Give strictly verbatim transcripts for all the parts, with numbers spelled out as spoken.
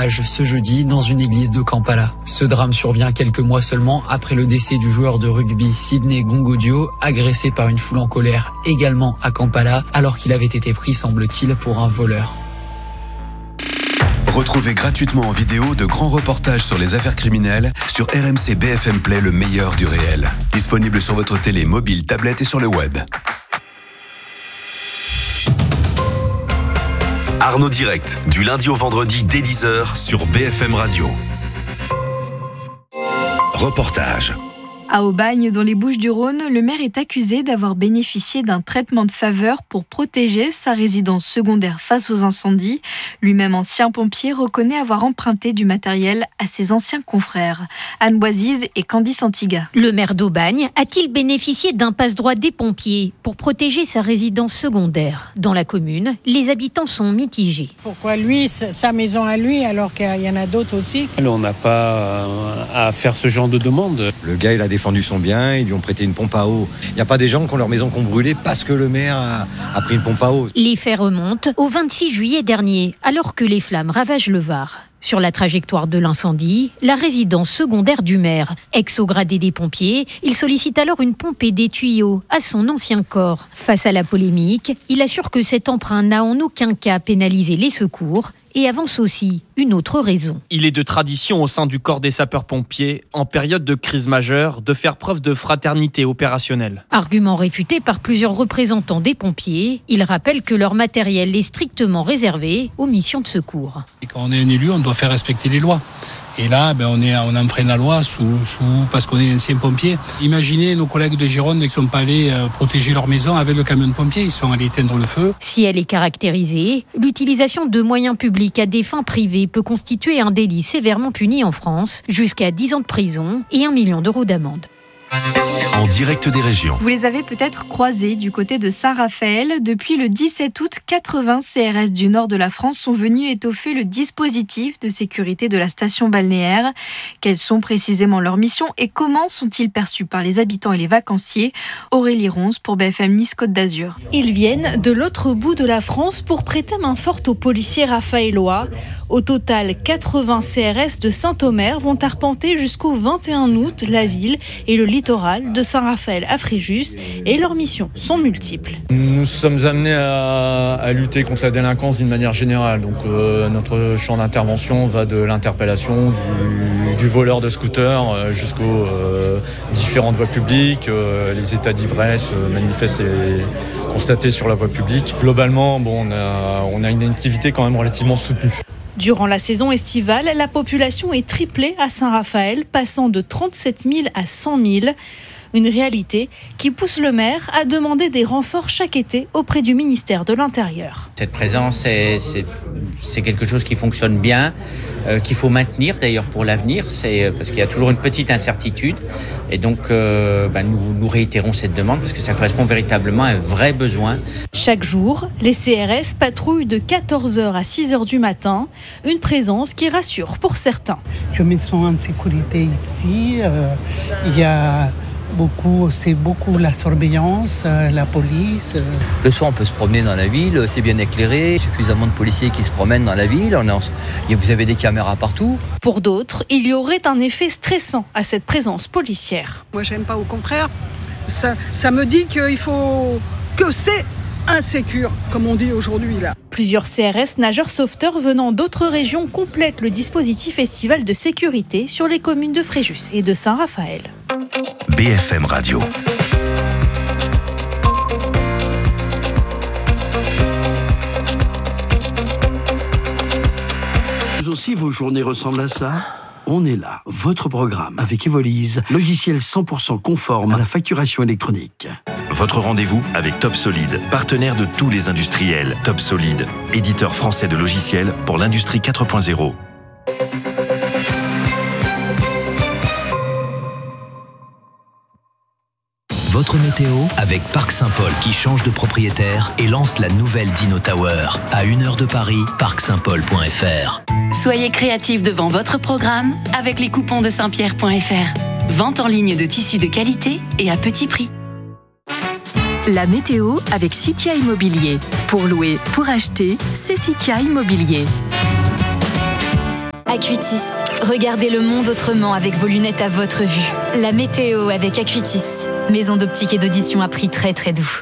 hommage ce jeudi dans une église de Kampala. Ce drame survient quelques mois seulement après le décès du joueur de rugby Sydney Gongodio, agressé par une foule en colère également à Kampala, alors qu'il avait été pris, semble-t-il, pour un voleur. Retrouvez gratuitement en vidéo de grands reportages sur les affaires criminelles sur R M C B F M Play, le meilleur du réel. Disponible sur votre télé, mobile, tablette et sur le web. Arnaud Direct, du lundi au vendredi dès dix heures sur B F M Radio. Reportage. À Aubagne, dans les Bouches-du-Rhône, le maire est accusé d'avoir bénéficié d'un traitement de faveur pour protéger sa résidence secondaire face aux incendies. Lui-même ancien pompier reconnaît avoir emprunté du matériel à ses anciens confrères. Anne Boisise et Candice Antiga. Le maire d'Aubagne a-t-il bénéficié d'un passe-droit des pompiers pour protéger sa résidence secondaire ? Dans la commune, les habitants sont mitigés. Pourquoi lui, sa maison à lui, alors qu'il y en a d'autres aussi ? On n'a pas à faire ce genre de demande. Le gars, il a défendu son bien, ils lui ont prêté une pompe à eau. Il n'y a pas des gens qui ont leur maison qui ont brûlé parce que le maire a, a pris une pompe à eau. Les faits remontent au vingt-six juillet dernier, alors que les flammes ravagent le Var. Sur la trajectoire de l'incendie, la résidence secondaire du maire. Ex au gradé des pompiers, il sollicite alors une pompe et des tuyaux à son ancien corps. Face à la polémique, il assure que cet emprunt n'a en aucun cas pénalisé les secours et avance aussi une autre raison. Il est de tradition au sein du corps des sapeurs-pompiers, en période de crise majeure, de faire preuve de fraternité opérationnelle. Argument réfuté par plusieurs représentants des pompiers, il rappelle que leur matériel est strictement réservé aux missions de secours. Et quand on est un élu, on doit faire respecter les lois. Et là, ben, on, est, on enfreint la loi sous, sous, parce qu'on est ancien pompier. Imaginez nos collègues de Gironde qui ne sont pas allés euh, protéger leur maison avec le camion de pompiers, ils sont allés éteindre le feu. Si elle est caractérisée, l'utilisation de moyens publics à des fins privées peut constituer un délit sévèrement puni en France, jusqu'à dix ans de prison et un million d'euros d'amende. En direct des régions. Vous les avez peut-être croisés du côté de Saint-Raphaël. Depuis le dix-sept août, quatre-vingts C R S du nord de la France sont venus étoffer le dispositif de sécurité de la station balnéaire. Quelles sont précisément leurs missions et comment sont-ils perçus par les habitants et les vacanciers ? Aurélie Ronce pour B F M Nice Côte d'Azur. Ils viennent de l'autre bout de la France pour prêter main forte aux policiers raphaélois. Au total, quatre-vingts C R S de Saint-Omer vont arpenter jusqu'au vingt et un août la ville et le littoral de Saint-Raphaël à Fréjus et leurs missions sont multiples. Nous sommes amenés à, à lutter contre la délinquance d'une manière générale. Donc euh, notre champ d'intervention va de l'interpellation du, du voleur de scooter euh, jusqu'aux euh, différentes voies publiques, euh, les états d'ivresse euh, manifestes et constatés sur la voie publique. Globalement, bon, on a, on a une activité quand même relativement soutenue. Durant la saison estivale, la population est triplée à Saint-Raphaël, passant de trente-sept mille à cent mille. Une réalité qui pousse le maire à demander des renforts chaque été auprès du ministère de l'Intérieur. Cette présence, c'est, c'est, c'est quelque chose qui fonctionne bien, euh, qu'il faut maintenir d'ailleurs pour l'avenir, c'est, parce qu'il y a toujours une petite incertitude. Et donc, euh, bah, nous, nous réitérons cette demande parce que ça correspond véritablement à un vrai besoin. Chaque jour, les C R S patrouillent de quatorze heures à six heures du matin. Une présence qui rassure pour certains. Je me sens en sécurité ici. Euh, il y a... Beaucoup, c'est beaucoup la surveillance, la police. Le soir, on peut se promener dans la ville, c'est bien éclairé, suffisamment de policiers qui se promènent dans la ville, on est, vous avez des caméras partout. Pour d'autres, il y aurait un effet stressant à cette présence policière. Moi, j'aime pas, au contraire. Ça, ça me dit qu'il faut que c'est insécure, comme on dit aujourd'hui là. Plusieurs C R S nageurs sauveteurs venant d'autres régions complètent le dispositif estival de sécurité sur les communes de Fréjus et de Saint-Raphaël. B F M Radio. Vous aussi, vos journées ressemblent à ça ? On est là, votre programme avec Evolise, logiciel cent pour cent conforme à la facturation électronique. Votre rendez-vous avec Top Solid, partenaire de tous les industriels. Top Solid, éditeur français de logiciels pour l'industrie quatre point zéro. Votre météo avec Parc Saint-Paul qui change de propriétaire et lance la nouvelle Dino Tower. À une heure de Paris, parc saint paul point f r. Soyez créatifs devant votre programme avec les coupons de saint pierre point f r. Vente en ligne de tissus de qualité et à petit prix. La météo avec Citia Immobilier. Pour louer, pour acheter, c'est Citia Immobilier. Acuitis, regardez le monde autrement avec vos lunettes à votre vue. La météo avec Acuitis, maison d'optique et d'audition à prix très très doux.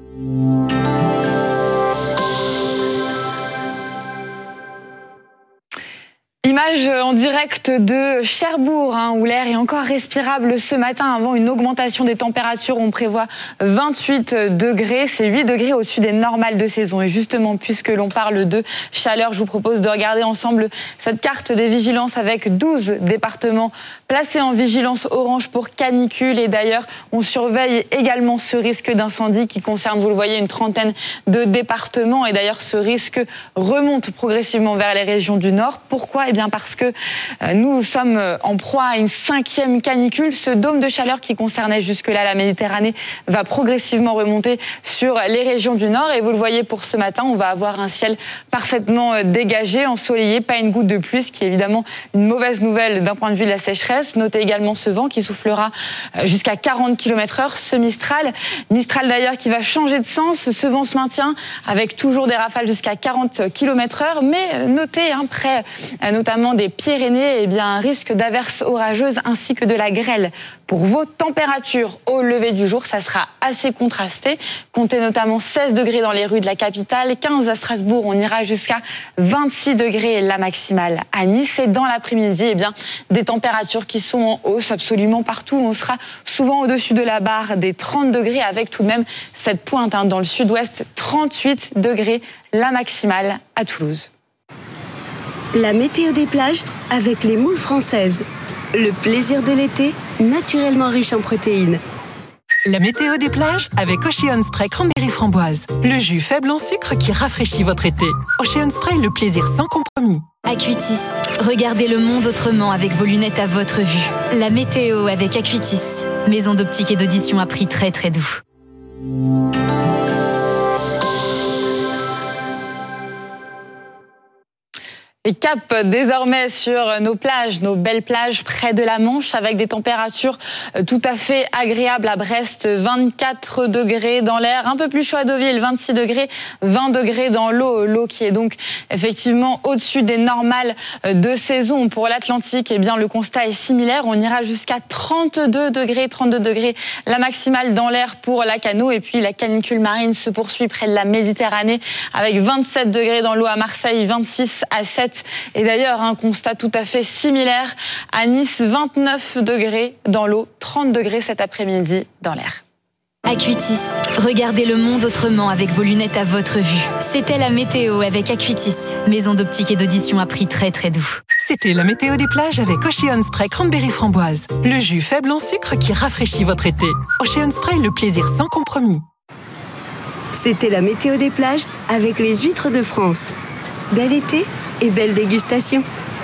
Image en direct de Cherbourg, hein, où l'air est encore respirable ce matin avant une augmentation des températures. On prévoit vingt-huit degrés, c'est huit degrés au-dessus des normales de saison. Et justement, puisque l'on parle de chaleur, je vous propose de regarder ensemble cette carte des vigilances avec douze départements placés en vigilance orange pour canicule. Et d'ailleurs, on surveille également ce risque d'incendie qui concerne, vous le voyez, une trentaine de départements. Et d'ailleurs, ce risque remonte progressivement vers les régions du Nord. Pourquoi ? Eh bien parce que nous sommes en proie à une cinquième canicule. Ce dôme de chaleur qui concernait jusque-là la Méditerranée va progressivement remonter sur les régions du Nord. Et vous le voyez pour ce matin, on va avoir un ciel parfaitement dégagé, ensoleillé, pas une goutte de pluie, ce qui est évidemment une mauvaise nouvelle d'un point de vue de la sécheresse. Notez également ce vent qui soufflera jusqu'à quarante kilomètres heure, ce Mistral. Mistral d'ailleurs qui va changer de sens. Ce vent se maintient avec toujours des rafales jusqu'à quarante kilomètres heure. Mais notez, hein, près notamment des Pyrénées, eh bien, un risque d'averses orageuses ainsi que de la grêle. Pour vos températures au lever du jour, ça sera assez contrasté. Comptez notamment seize degrés dans les rues de la capitale, quinze à Strasbourg, on ira jusqu'à vingt-six degrés la maximale à Nice. Et dans l'après-midi, eh bien, des températures qui sont en hausse absolument partout. On sera souvent au-dessus de la barre des trente degrés avec tout de même cette pointe, hein, dans le sud-ouest, trente-huit degrés la maximale à Toulouse. La météo des plages avec les moules françaises. Le plaisir de l'été, naturellement riche en protéines. La météo des plages avec Ocean Spray Cranberry Framboise. Le jus faible en sucre qui rafraîchit votre été. Ocean Spray, le plaisir sans compromis. Acuitis, regardez le monde autrement avec vos lunettes à votre vue. La météo avec Acuitis, maison d'optique et d'audition à prix très très doux. Et cap désormais sur nos plages, nos belles plages près de la Manche avec des températures tout à fait agréables à Brest, vingt-quatre degrés dans l'air, un peu plus chaud à Deauville, vingt-six degrés, vingt degrés dans l'eau, l'eau qui est donc effectivement au-dessus des normales de saison. Pour l'Atlantique, eh bien le constat est similaire, on ira jusqu'à trente-deux degrés, trente-deux degrés la maximale dans l'air pour la Cano et puis la canicule marine se poursuit près de la Méditerranée avec vingt-sept degrés dans l'eau à Marseille, vingt-six à sept. Et d'ailleurs, un constat tout à fait similaire à Nice, vingt-neuf degrés dans l'eau, trente degrés cet après-midi dans l'air. Acuitis, regardez le monde autrement avec vos lunettes à votre vue. C'était la météo avec Acuitis, maison d'optique et d'audition à prix très très doux. C'était la météo des plages avec Ocean Spray Cranberry Framboise. Le jus faible en sucre qui rafraîchit votre été. Ocean Spray, le plaisir sans compromis. C'était la météo des plages avec les huîtres de France. Bel été et belle dégustation.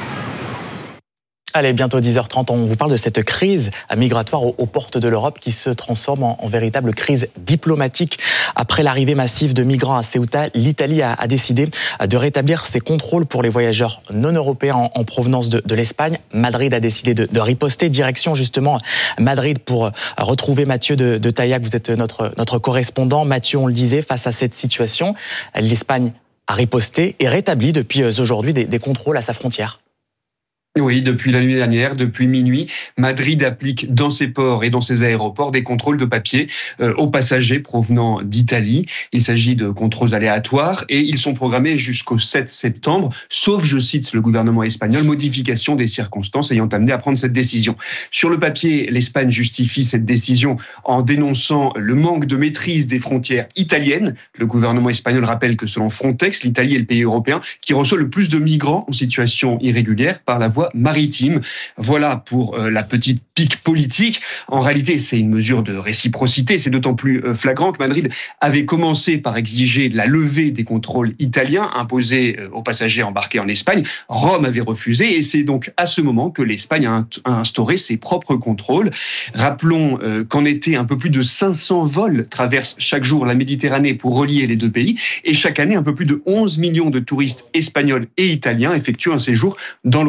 Allez, bientôt dix heures trente, on vous parle de cette crise migratoire aux, aux portes de l'Europe qui se transforme en, en véritable crise diplomatique. Après l'arrivée massive de migrants à Ceuta, l'Italie a, a décidé de rétablir ses contrôles pour les voyageurs non européens en, en provenance de, de l'Espagne. Madrid a décidé de, de riposter. Direction justement Madrid pour retrouver Mathieu de, de Taillac. Vous êtes notre, notre correspondant. Mathieu, on le disait, face à cette situation, l'Espagne a riposté et rétabli depuis aujourd'hui des, des contrôles à sa frontière. Oui, depuis la nuit dernière, depuis minuit, Madrid applique dans ses ports et dans ses aéroports des contrôles de papier euh, aux passagers provenant d'Italie. Il s'agit de contrôles aléatoires et ils sont programmés jusqu'au sept septembre, sauf, je cite le gouvernement espagnol, modification des circonstances ayant amené à prendre cette décision. Sur le papier, l'Espagne justifie cette décision en dénonçant le manque de maîtrise des frontières italiennes. Le gouvernement espagnol rappelle que selon Frontex, l'Italie est le pays européen qui reçoit le plus de migrants en situation irrégulière par la voie maritime. Voilà pour euh, la petite pique politique. En réalité, c'est une mesure de réciprocité. C'est d'autant plus euh, flagrant que Madrid avait commencé par exiger la levée des contrôles italiens imposés euh, aux passagers embarqués en Espagne. Rome avait refusé et c'est donc à ce moment que l'Espagne a, a instauré ses propres contrôles. Rappelons euh, qu'en été, un peu plus de cinq cents vols traversent chaque jour la Méditerranée pour relier les deux pays et chaque année, un peu plus de onze millions de touristes espagnols et italiens effectuent un séjour dans l'autre pays.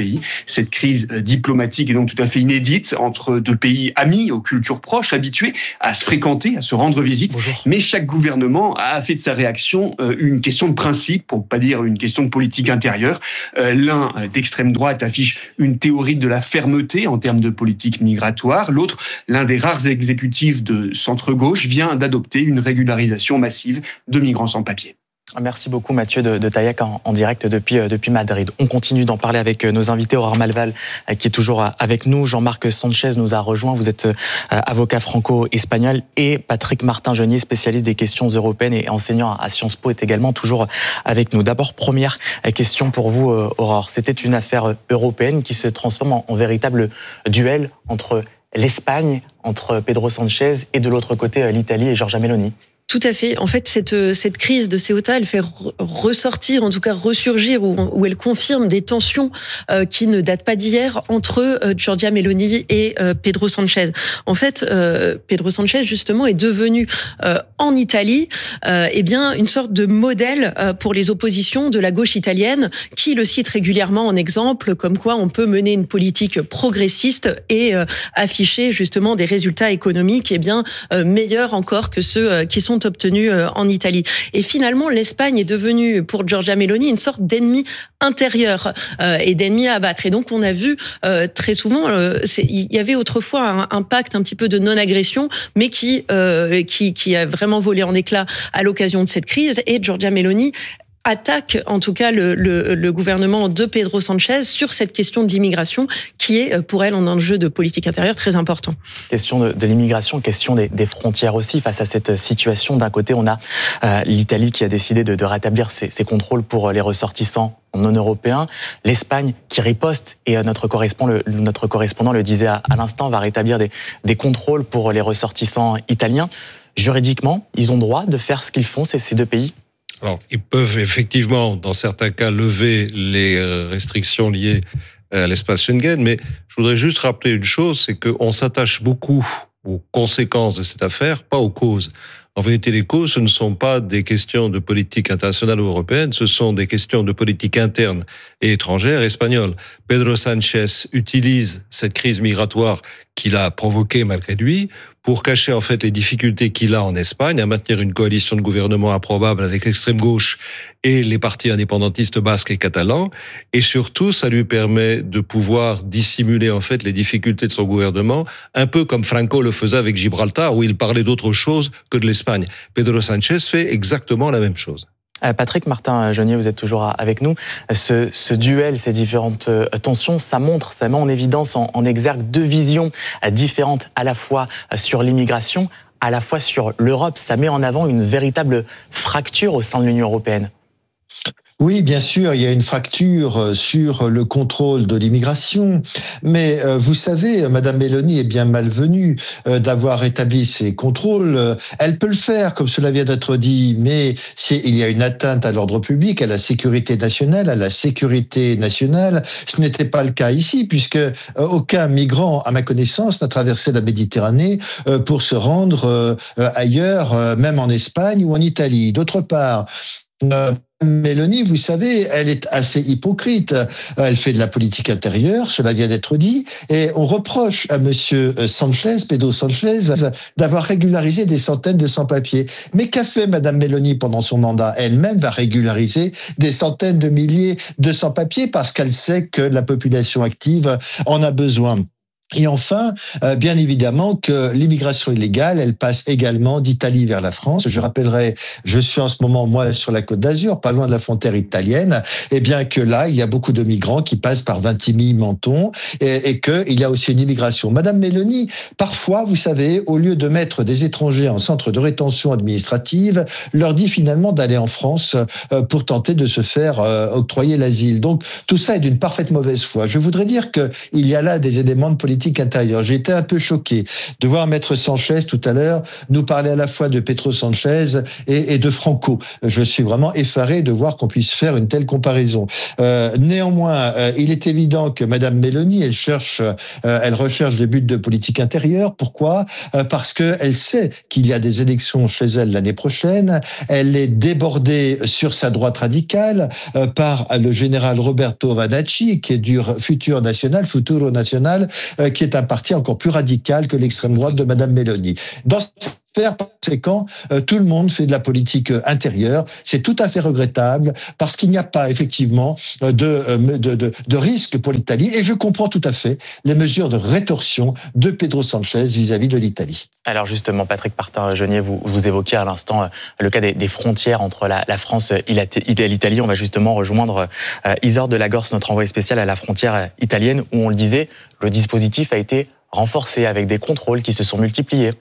pays. Cette crise diplomatique est donc tout à fait inédite entre deux pays amis, aux cultures proches, habitués à se fréquenter, à se rendre visite. Bonjour. Mais chaque gouvernement a fait de sa réaction une question de principe, pour ne pas dire une question de politique intérieure. L'un d'extrême droite affiche une théorie de la fermeté en termes de politique migratoire. L'autre, l'un des rares exécutifs de centre-gauche, vient d'adopter une régularisation massive de migrants sans papier. Merci beaucoup Mathieu de, de Taillac en, en direct depuis, depuis Madrid. On continue d'en parler avec nos invités. Aurore Malval qui est toujours avec nous. Jean-Marc Sanchez nous a rejoint. Vous êtes avocat franco-espagnol. Et Patrick Martin-Genier, spécialiste des questions européennes et enseignant à Sciences Po, est également toujours avec nous. D'abord, première question pour vous Aurore. C'était une affaire européenne qui se transforme en, en véritable duel entre l'Espagne, entre Pedro Sanchez et de l'autre côté l'Italie et Giorgia Meloni. Tout à fait. En fait, cette, cette crise de Ceuta, elle fait ressortir, en tout cas ressurgir, ou, ou elle confirme des tensions euh, qui ne datent pas d'hier entre euh, Giorgia Meloni et euh, Pedro Sanchez. En fait, euh, Pedro Sanchez, justement, est devenu euh, en Italie euh, eh bien, une sorte de modèle euh, pour les oppositions de la gauche italienne, qui le cite régulièrement en exemple, comme quoi on peut mener une politique progressiste et euh, afficher justement des résultats économiques eh bien, euh, meilleurs encore que ceux euh, qui sont obtenus en Italie. Et finalement, l'Espagne est devenue, pour Giorgia Meloni, une sorte d'ennemi intérieur euh, et d'ennemi à abattre. Et donc, on a vu euh, très souvent, euh, c'est, il y avait autrefois un, un pacte un petit peu de non-agression, mais qui, euh, qui, qui a vraiment volé en éclats à l'occasion de cette crise. Et Giorgia Meloni attaque en tout cas le, le, le gouvernement de Pedro Sanchez sur cette question de l'immigration qui est pour elle un enjeu de politique intérieure très important. Question de, de l'immigration, question des, des frontières aussi. Face à cette situation, d'un côté on a euh, l'Italie qui a décidé de, de rétablir ses, ses contrôles pour les ressortissants non européens, l'Espagne qui riposte et notre correspondant le, notre correspondant le disait à, à l'instant, va rétablir des, des contrôles pour les ressortissants italiens. Juridiquement, ils ont droit de faire ce qu'ils font, ces, ces deux pays? Alors, ils peuvent effectivement, dans certains cas, lever les restrictions liées à l'espace Schengen, mais je voudrais juste rappeler une chose, c'est qu'on s'attache beaucoup aux conséquences de cette affaire, pas aux causes. En vérité, les causes, ce ne sont pas des questions de politique internationale ou européenne, ce sont des questions de politique interne et étrangère espagnole. Pedro Sanchez utilise cette crise migratoire qu'il a provoquée malgré lui pour cacher en fait les difficultés qu'il a en Espagne à maintenir une coalition de gouvernement improbable avec l'extrême gauche et les partis indépendantistes basques et catalans. Et surtout, ça lui permet de pouvoir dissimuler en fait les difficultés de son gouvernement, un peu comme Franco le faisait avec Gibraltar, où il parlait d'autre chose que de l'Espagne. Pedro Sanchez fait exactement la même chose. Patrick Martin-Genier, vous êtes toujours avec nous. Ce, ce duel, ces différentes tensions, ça montre, ça met en évidence, en, en exergue deux visions différentes à la fois sur l'immigration, à la fois sur l'Europe. Ça met en avant une véritable fracture au sein de l'Union européenne. Oui, bien sûr, il y a une fracture sur le contrôle de l'immigration, mais vous savez, Madame Meloni est bien malvenue d'avoir rétabli ces contrôles. Elle peut le faire, comme cela vient d'être dit, mais il y a une atteinte à l'ordre public, à la sécurité nationale, à la sécurité nationale. Ce n'était pas le cas ici, puisque aucun migrant, à ma connaissance, n'a traversé la Méditerranée pour se rendre ailleurs, même en Espagne ou en Italie. D'autre part, Meloni, vous savez, elle est assez hypocrite. Elle fait de la politique intérieure, cela vient d'être dit, et on reproche à Monsieur Sanchez, Pedro Sanchez, d'avoir régularisé des centaines de sans-papiers. Mais qu'a fait Madame Meloni pendant son mandat? Elle-même va régulariser des centaines de milliers de sans-papiers parce qu'elle sait que la population active en a besoin. Et enfin, euh, bien évidemment que l'immigration illégale, elle passe également d'Italie vers la France. Je rappellerai, je suis en ce moment, moi, sur la Côte d'Azur, pas loin de la frontière italienne, et bien que là, il y a beaucoup de migrants qui passent par Vintimille, Menton, et, et qu'il y a aussi une immigration. Madame Meloni, parfois, vous savez, au lieu de mettre des étrangers en centre de rétention administrative, leur dit finalement d'aller en France euh, pour tenter de se faire euh, octroyer l'asile. Donc, tout ça est d'une parfaite mauvaise foi. Je voudrais dire qu'il y a là des éléments de politique politique intérieure. J'ai été un peu choqué de voir Maître Sanchez tout à l'heure nous parler à la fois de Pedro Sanchez et, et de Franco. Je suis vraiment effaré de voir qu'on puisse faire une telle comparaison. Euh, néanmoins, euh, il est évident que Madame Meloni, elle cherche, euh, elle recherche des buts de politique intérieure. Pourquoi ? euh, Parce que elle sait qu'il y a des élections chez elle l'année prochaine. Elle est débordée sur sa droite radicale euh, par le général Roberto Vanacci, qui est du Futur National, Futuro National, euh, qui est un parti encore plus radical que l'extrême droite de Madame Meloni. Dans Par conséquent, euh, tout le monde fait de la politique euh, intérieure. C'est tout à fait regrettable parce qu'il n'y a pas effectivement euh, de, euh, de, de, de risque pour l'Italie. Et je comprends tout à fait les mesures de rétorsion de Pedro Sanchez vis-à-vis de l'Italie. Alors justement, Patrick Martin-Genier, vous, vous évoquiez à l'instant euh, le cas des, des frontières entre la, la France et l'Italie. On va justement rejoindre euh, Isor de Lagorce, notre envoyé spécial à la frontière italienne, où on le disait, le dispositif a été renforcé avec des contrôles qui se sont multipliés.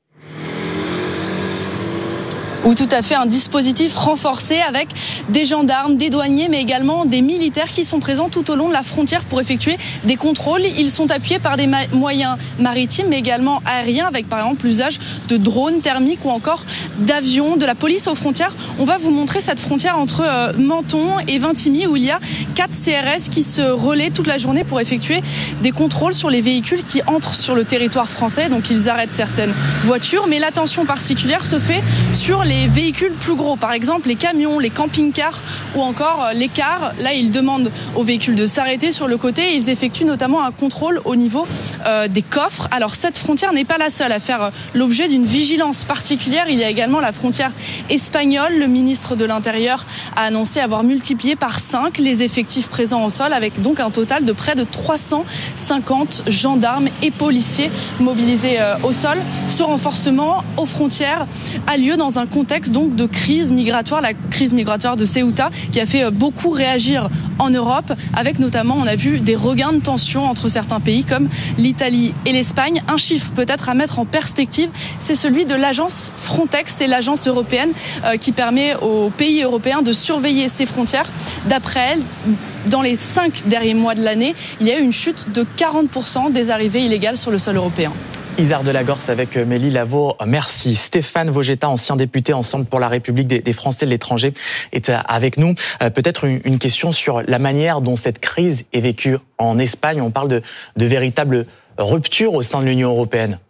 Oui, tout à fait, un dispositif renforcé avec des gendarmes, des douaniers, mais également des militaires qui sont présents tout au long de la frontière pour effectuer des contrôles. Ils sont appuyés par des ma- moyens maritimes, mais également aériens, avec par exemple l'usage de drones thermiques ou encore d'avions, de la police aux frontières. On va vous montrer cette frontière entre euh, Menton et Vintimille, où il y a quatre C R S qui se relaient toute la journée pour effectuer des contrôles sur les véhicules qui entrent sur le territoire français. Donc ils arrêtent certaines voitures, mais l'attention particulière se fait sur les véhicules plus gros, par exemple les camions, les camping-cars ou encore les cars. Là, ils demandent aux véhicules de s'arrêter sur le côté et ils effectuent notamment un contrôle au niveau euh, des coffres. Alors cette frontière n'est pas la seule à faire l'objet d'une vigilance particulière. Il y a également la frontière espagnole. Le ministre de l'Intérieur a annoncé avoir multiplié par cinq les effectifs présents au sol, avec donc un total de près de trois cent cinquante gendarmes et policiers mobilisés euh, au sol. Ce renforcement aux frontières a lieu dans un contexte donc de crise migratoire, la crise migratoire de Ceuta qui a fait beaucoup réagir en Europe, avec notamment, on a vu des regains de tension entre certains pays comme l'Italie et l'Espagne. Un chiffre peut-être à mettre en perspective, c'est celui de l'agence Frontex, c'est l'agence européenne euh, qui permet aux pays européens de surveiller ses frontières. D'après elle, dans les cinq derniers mois de l'année, il y a eu une chute de quarante pour cent des arrivées illégales sur le sol européen. Isard de Lagorce avec Mélie Lavaux, merci. Stéphane Vogetta, ancien député Ensemble pour la République des Français de l'étranger, est avec nous. Peut-être une question sur la manière dont cette crise est vécue en Espagne. On parle de, de véritable rupture au sein de l'Union européenne.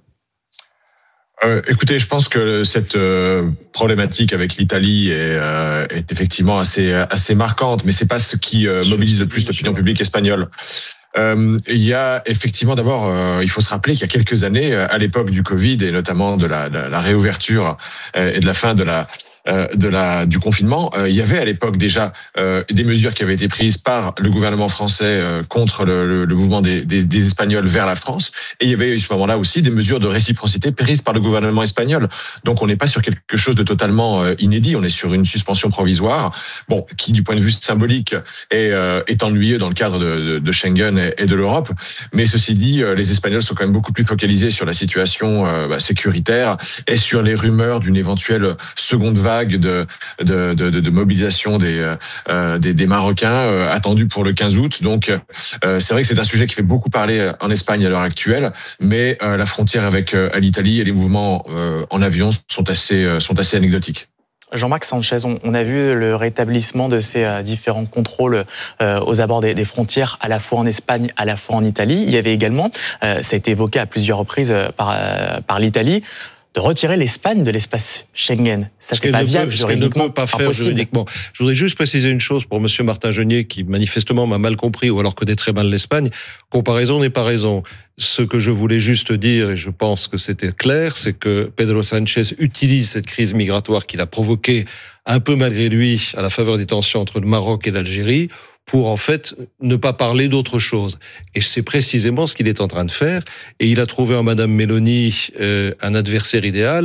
Euh, écoutez, je pense que cette euh, problématique avec l'Italie est, euh, est effectivement assez assez marquante, mais c'est pas ce qui euh, mobilise le plus l'opinion publique espagnole. Euh, il y a effectivement d'abord, euh, il faut se rappeler qu'il y a quelques années, à l'époque du Covid et notamment de la, de la réouverture euh, et de la fin de la de la du confinement, euh, il y avait à l'époque déjà euh, des mesures qui avaient été prises par le gouvernement français euh, contre le, le, le mouvement des, des, des Espagnols vers la France, et il y avait à ce moment-là aussi des mesures de réciprocité prises par le gouvernement espagnol. Donc on n'est pas sur quelque chose de totalement euh, inédit, on est sur une suspension provisoire, bon, qui du point de vue symbolique est, euh, est ennuyeux dans le cadre de, de, de Schengen et, et de l'Europe, mais ceci dit, euh, les Espagnols sont quand même beaucoup plus focalisés sur la situation euh, bah, sécuritaire et sur les rumeurs d'une éventuelle seconde vague De, de, de, de mobilisation des, euh, des, des Marocains euh, attendus pour le quinze août. Donc, euh, c'est vrai que c'est un sujet qui fait beaucoup parler en Espagne à l'heure actuelle, mais euh, la frontière avec euh, l'Italie et les mouvements euh, en avion sont assez, euh, sont assez anecdotiques. Jean-Marc Sanchez, on, on a vu le rétablissement de ces euh, différents contrôles euh, aux abords des, des frontières, à la fois en Espagne, à la fois en Italie. Il y avait également, euh, ça a été évoqué à plusieurs reprises euh, par, euh, par l'Italie, de retirer l'Espagne de l'espace Schengen. Ça, c'est pas viable juridiquement. Ne peut pas faire juridiquement. Je voudrais juste préciser une chose pour Monsieur Martin-Genier, qui manifestement m'a mal compris ou alors connaît très mal l'Espagne. Comparaison n'est pas raison. Ce que je voulais juste dire, et je pense que c'était clair, c'est que Pedro Sánchez utilise cette crise migratoire qu'il a provoquée un peu malgré lui à la faveur des tensions entre le Maroc et l'Algérie pour en fait ne pas parler d'autre chose. Et c'est précisément ce qu'il est en train de faire. Et il a trouvé en Madame Meloni euh, un adversaire idéal,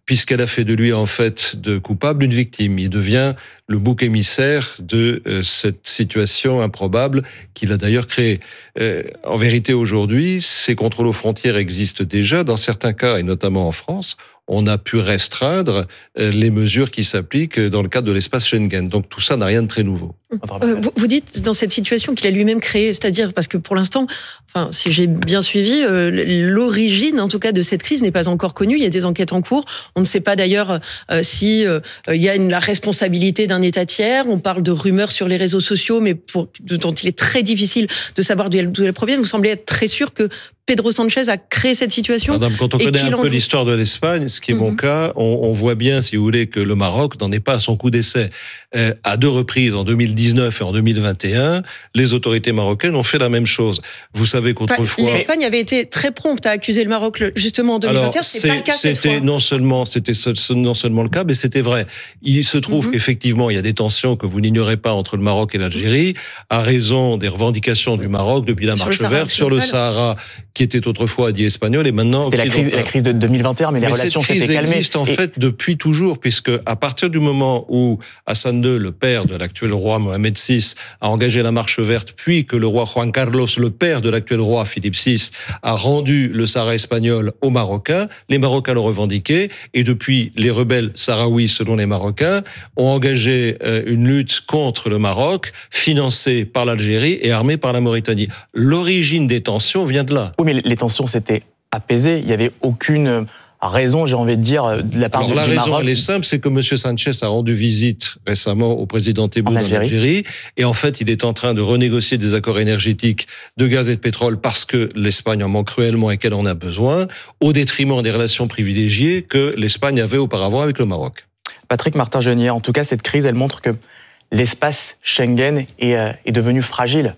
puisqu'elle a fait de lui, en fait, de coupable, une victime. Il devient le bouc émissaire de euh, cette situation improbable qu'il a d'ailleurs créée. Euh, en vérité, aujourd'hui, ces contrôles aux frontières existent déjà. Dans certains cas, et notamment en France, on a pu restreindre euh, les mesures qui s'appliquent dans le cadre de l'espace Schengen. Donc tout ça n'a rien de très nouveau. Euh, vous, vous dites dans cette situation qu'il a lui-même créée, c'est-à-dire parce que pour l'instant, enfin, si j'ai bien suivi, euh, l'origine, en tout cas, de cette crise n'est pas encore connue. Il y a des enquêtes en cours. On ne sait pas d'ailleurs euh, si euh, il y a une, la responsabilité d'un État tiers. On parle de rumeurs sur les réseaux sociaux, mais pour, dont il est très difficile de savoir d'où elles, d'où elles proviennent. Vous semblez être très sûr que Pedro Sanchez a créé cette situation. Madame, quand on connaît un peu l'histoire de l'Espagne, ce qui est mm-hmm. mon cas, on, on voit bien, si vous voulez, que le Maroc n'en est pas à son coup d'essai. Euh, à deux reprises, en deux mille dix-neuf et en deux mille vingt et un, les autorités marocaines ont fait la même chose. Vous savez qu'autrefois... Enfin, L'Espagne avait été très prompte à accuser le Maroc, justement, en deux mille vingt et un. Alors, c'était pas le cas cette fois. Non seulement, c'était non seulement le cas, mais c'était vrai. Il se trouve mm-hmm. qu'effectivement, il y a des tensions que vous n'ignorez pas entre le Maroc et l'Algérie, à raison des revendications du Maroc depuis la Marche verte sur le Sahara, qui était autrefois dit espagnol et maintenant c'était la crise, la crise de deux mille vingt et un, mais, mais les relations s'étaient calmées. Cette crise existe en et... fait depuis toujours, puisque à partir du moment où Hassan deux, le père de l'actuel roi Mohamed six, a engagé la marche verte, puis que le roi Juan Carlos, le père de l'actuel roi Philippe six, a rendu le Sahara espagnol aux Marocains, les Marocains l'ont revendiqué, et depuis, les rebelles sahraouis, selon les Marocains, ont engagé une lutte contre le Maroc, financée par l'Algérie et armée par la Mauritanie. L'origine des tensions vient de là. Oui, mais les tensions s'étaient apaisées. Il n'y avait aucune raison, j'ai envie de dire, de la part Alors, du, la du raison, Maroc. Elle est simple, c'est que M. Sanchez a rendu visite récemment au président Tebboune en, en Algérie. Et en fait, il est en train de renégocier des accords énergétiques de gaz et de pétrole parce que l'Espagne en manque cruellement et qu'elle en a besoin, au détriment des relations privilégiées que l'Espagne avait auparavant avec le Maroc. Patrick Martin-Genier, en tout cas, cette crise, elle montre que l'espace Schengen est, euh, est devenu fragile.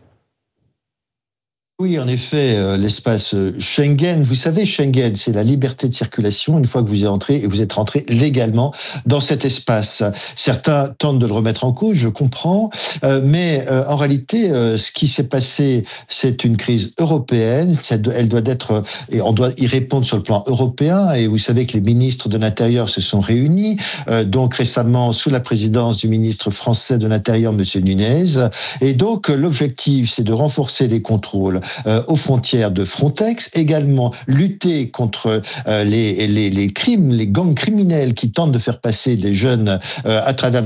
Oui, en effet, euh, l'espace Schengen, vous savez, Schengen, c'est la liberté de circulation une fois que vous êtes entré et vous êtes rentré légalement dans cet espace. Certains tentent de le remettre en cause, je comprends, euh, mais euh, en réalité, euh, ce qui s'est passé, c'est une crise européenne. Elle doit être, et on doit y répondre sur le plan européen. Et vous savez que les ministres de l'Intérieur se sont réunis, euh, donc récemment sous la présidence du ministre français de l'Intérieur, Monsieur Nunez. Et donc l'objectif, c'est de renforcer les contrôles Euh, aux frontières de Frontex, également lutter contre euh, les, les, les crimes, les gangs criminels qui tentent de faire passer des jeunes euh, à travers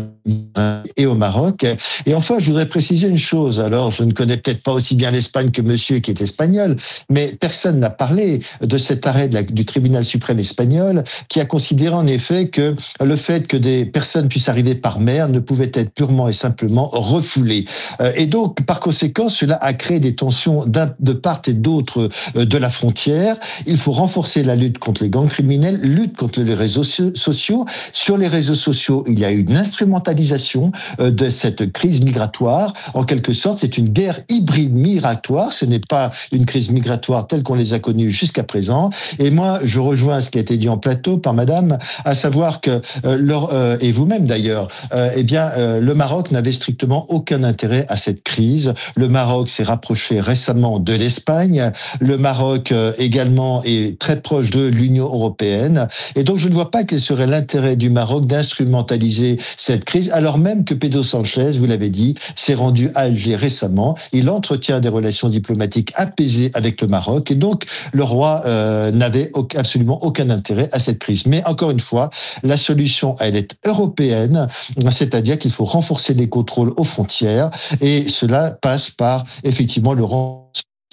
et au Maroc. Et enfin, je voudrais préciser une chose. Alors, je ne connais peut-être pas aussi bien l'Espagne que monsieur qui est espagnol, mais personne n'a parlé de cet arrêt de la, du tribunal suprême espagnol qui a considéré en effet que le fait que des personnes puissent arriver par mer ne pouvait être purement et simplement refoulé. Euh, et donc, par conséquent, cela a créé des tensions d'un de part et d'autre de la frontière. Il faut renforcer la lutte contre les gangs criminels, lutte contre les réseaux sociaux. Sur les réseaux sociaux, il y a une instrumentalisation de cette crise migratoire. En quelque sorte, c'est une guerre hybride migratoire. Ce n'est pas une crise migratoire telle qu'on les a connues jusqu'à présent. Et moi, je rejoins ce qui a été dit en plateau par madame, à savoir que, euh, leur, euh, et vous-même d'ailleurs, euh, eh bien, euh, le Maroc n'avait strictement aucun intérêt à cette crise. Le Maroc s'est rapproché récemment de l'Espagne. Le Maroc euh, également est très proche de l'Union européenne. Et donc, je ne vois pas quel serait l'intérêt du Maroc d'instrumentaliser cette crise, alors même que Pedro Sanchez, vous l'avez dit, s'est rendu à Alger récemment. Il entretient des relations diplomatiques apaisées avec le Maroc. Et donc, le roi euh, n'avait absolument aucun intérêt à cette crise. Mais encore une fois, la solution, elle est européenne, c'est-à-dire qu'il faut renforcer les contrôles aux frontières. Et cela passe par, effectivement, le renforcement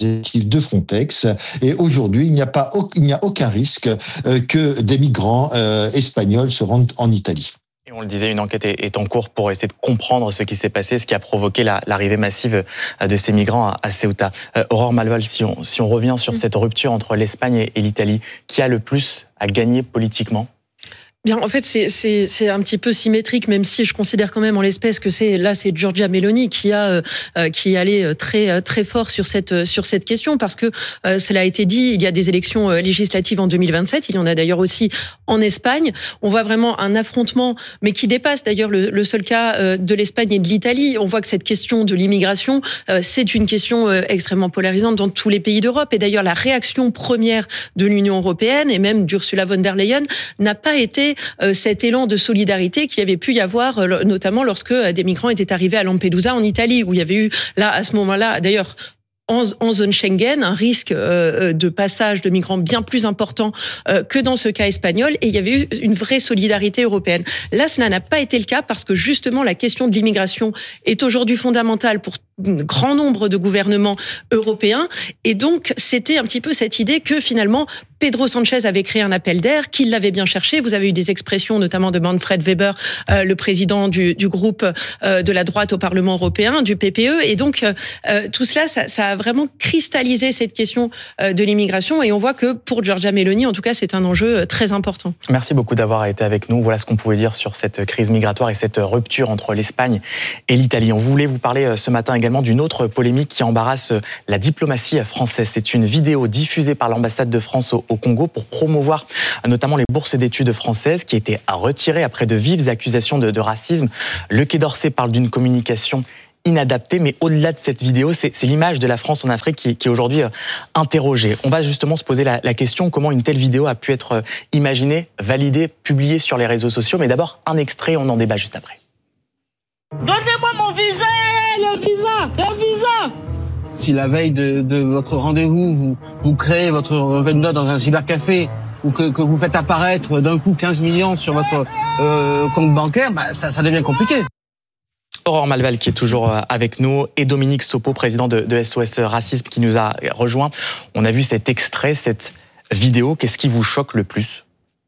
de Frontex. Et aujourd'hui, il n'y a pas, il n'y a aucun risque euh, que des migrants euh, espagnols se rendent en Italie. Et on le disait, une enquête est en cours pour essayer de comprendre ce qui s'est passé, ce qui a provoqué la, l'arrivée massive de ces migrants à, à Ceuta. Euh, Aurore Malval, si on, si on revient sur cette rupture entre l'Espagne et, et l'Italie, qui a le plus à gagner politiquement ? Bien, en fait, c'est, c'est, c'est un petit peu symétrique, même si je considère quand même en l'espèce que c'est là, c'est Giorgia Meloni qui a euh, qui allait très très fort sur cette sur cette question, parce que euh, cela a été dit, il y a des élections législatives en deux mille vingt-sept, il y en a d'ailleurs aussi en Espagne. On voit vraiment un affrontement, mais qui dépasse d'ailleurs le, le seul cas euh, de l'Espagne et de l'Italie. On voit que cette question de l'immigration, euh, c'est une question euh, extrêmement polarisante dans tous les pays d'Europe. Et d'ailleurs, la réaction première de l'Union européenne et même d'Ursula von der Leyen n'a pas été euh, cet élan de solidarité qu'il y avait pu y avoir, euh, notamment lorsque euh, des migrants étaient arrivés à Lampedusa en Italie, où il y avait eu, là, à ce moment-là, d'ailleurs, En, en zone Schengen, un risque euh, de passage de migrants bien plus important euh, que dans ce cas espagnol, et il y avait eu une vraie solidarité européenne. Là, cela n'a pas été le cas parce que justement la question de l'immigration est aujourd'hui fondamentale pour un grand nombre de gouvernements européens, et donc c'était un petit peu cette idée que finalement Pedro Sánchez avait créé un appel d'air, qu'il l'avait bien cherché. Vous avez eu des expressions notamment de Manfred Weber, euh, le président du, du groupe euh, de la droite au Parlement européen, du P P E, et donc euh, tout cela, ça, ça a vraiment cristallisé cette question euh, de l'immigration, et on voit que pour Giorgia Meloni, en tout cas, c'est un enjeu très important. Merci beaucoup d'avoir été avec nous. Voilà ce qu'on pouvait dire sur cette crise migratoire et cette rupture entre l'Espagne et l'Italie. On voulait vous parler ce matin également d'une autre polémique qui embarrasse la diplomatie française. C'est une vidéo diffusée par l'ambassade de France au, au Congo pour promouvoir notamment les bourses d'études françaises qui a été retirée après de vives accusations de, de racisme. Le Quai d'Orsay parle d'une communication inadaptée, mais au-delà de cette vidéo, c'est, c'est l'image de la France en Afrique qui, qui est aujourd'hui interrogée. On va justement se poser la, la question comment une telle vidéo a pu être imaginée, validée, publiée sur les réseaux sociaux. Mais d'abord, un extrait, on en débat juste après. Donnez-moi mon visa, le visa, le visa. Si la veille de, de votre rendez-vous, vous, vous créez votre revendeur dans un cybercafé ou que, que vous faites apparaître d'un coup quinze millions sur votre euh, compte bancaire, bah, ça, ça devient compliqué. Aurore Malval qui est toujours avec nous et Dominique Sopo, président de, de S O S Racisme, qui nous a rejoint. On a vu cet extrait, cette vidéo. Qu'est-ce qui vous choque le plus ?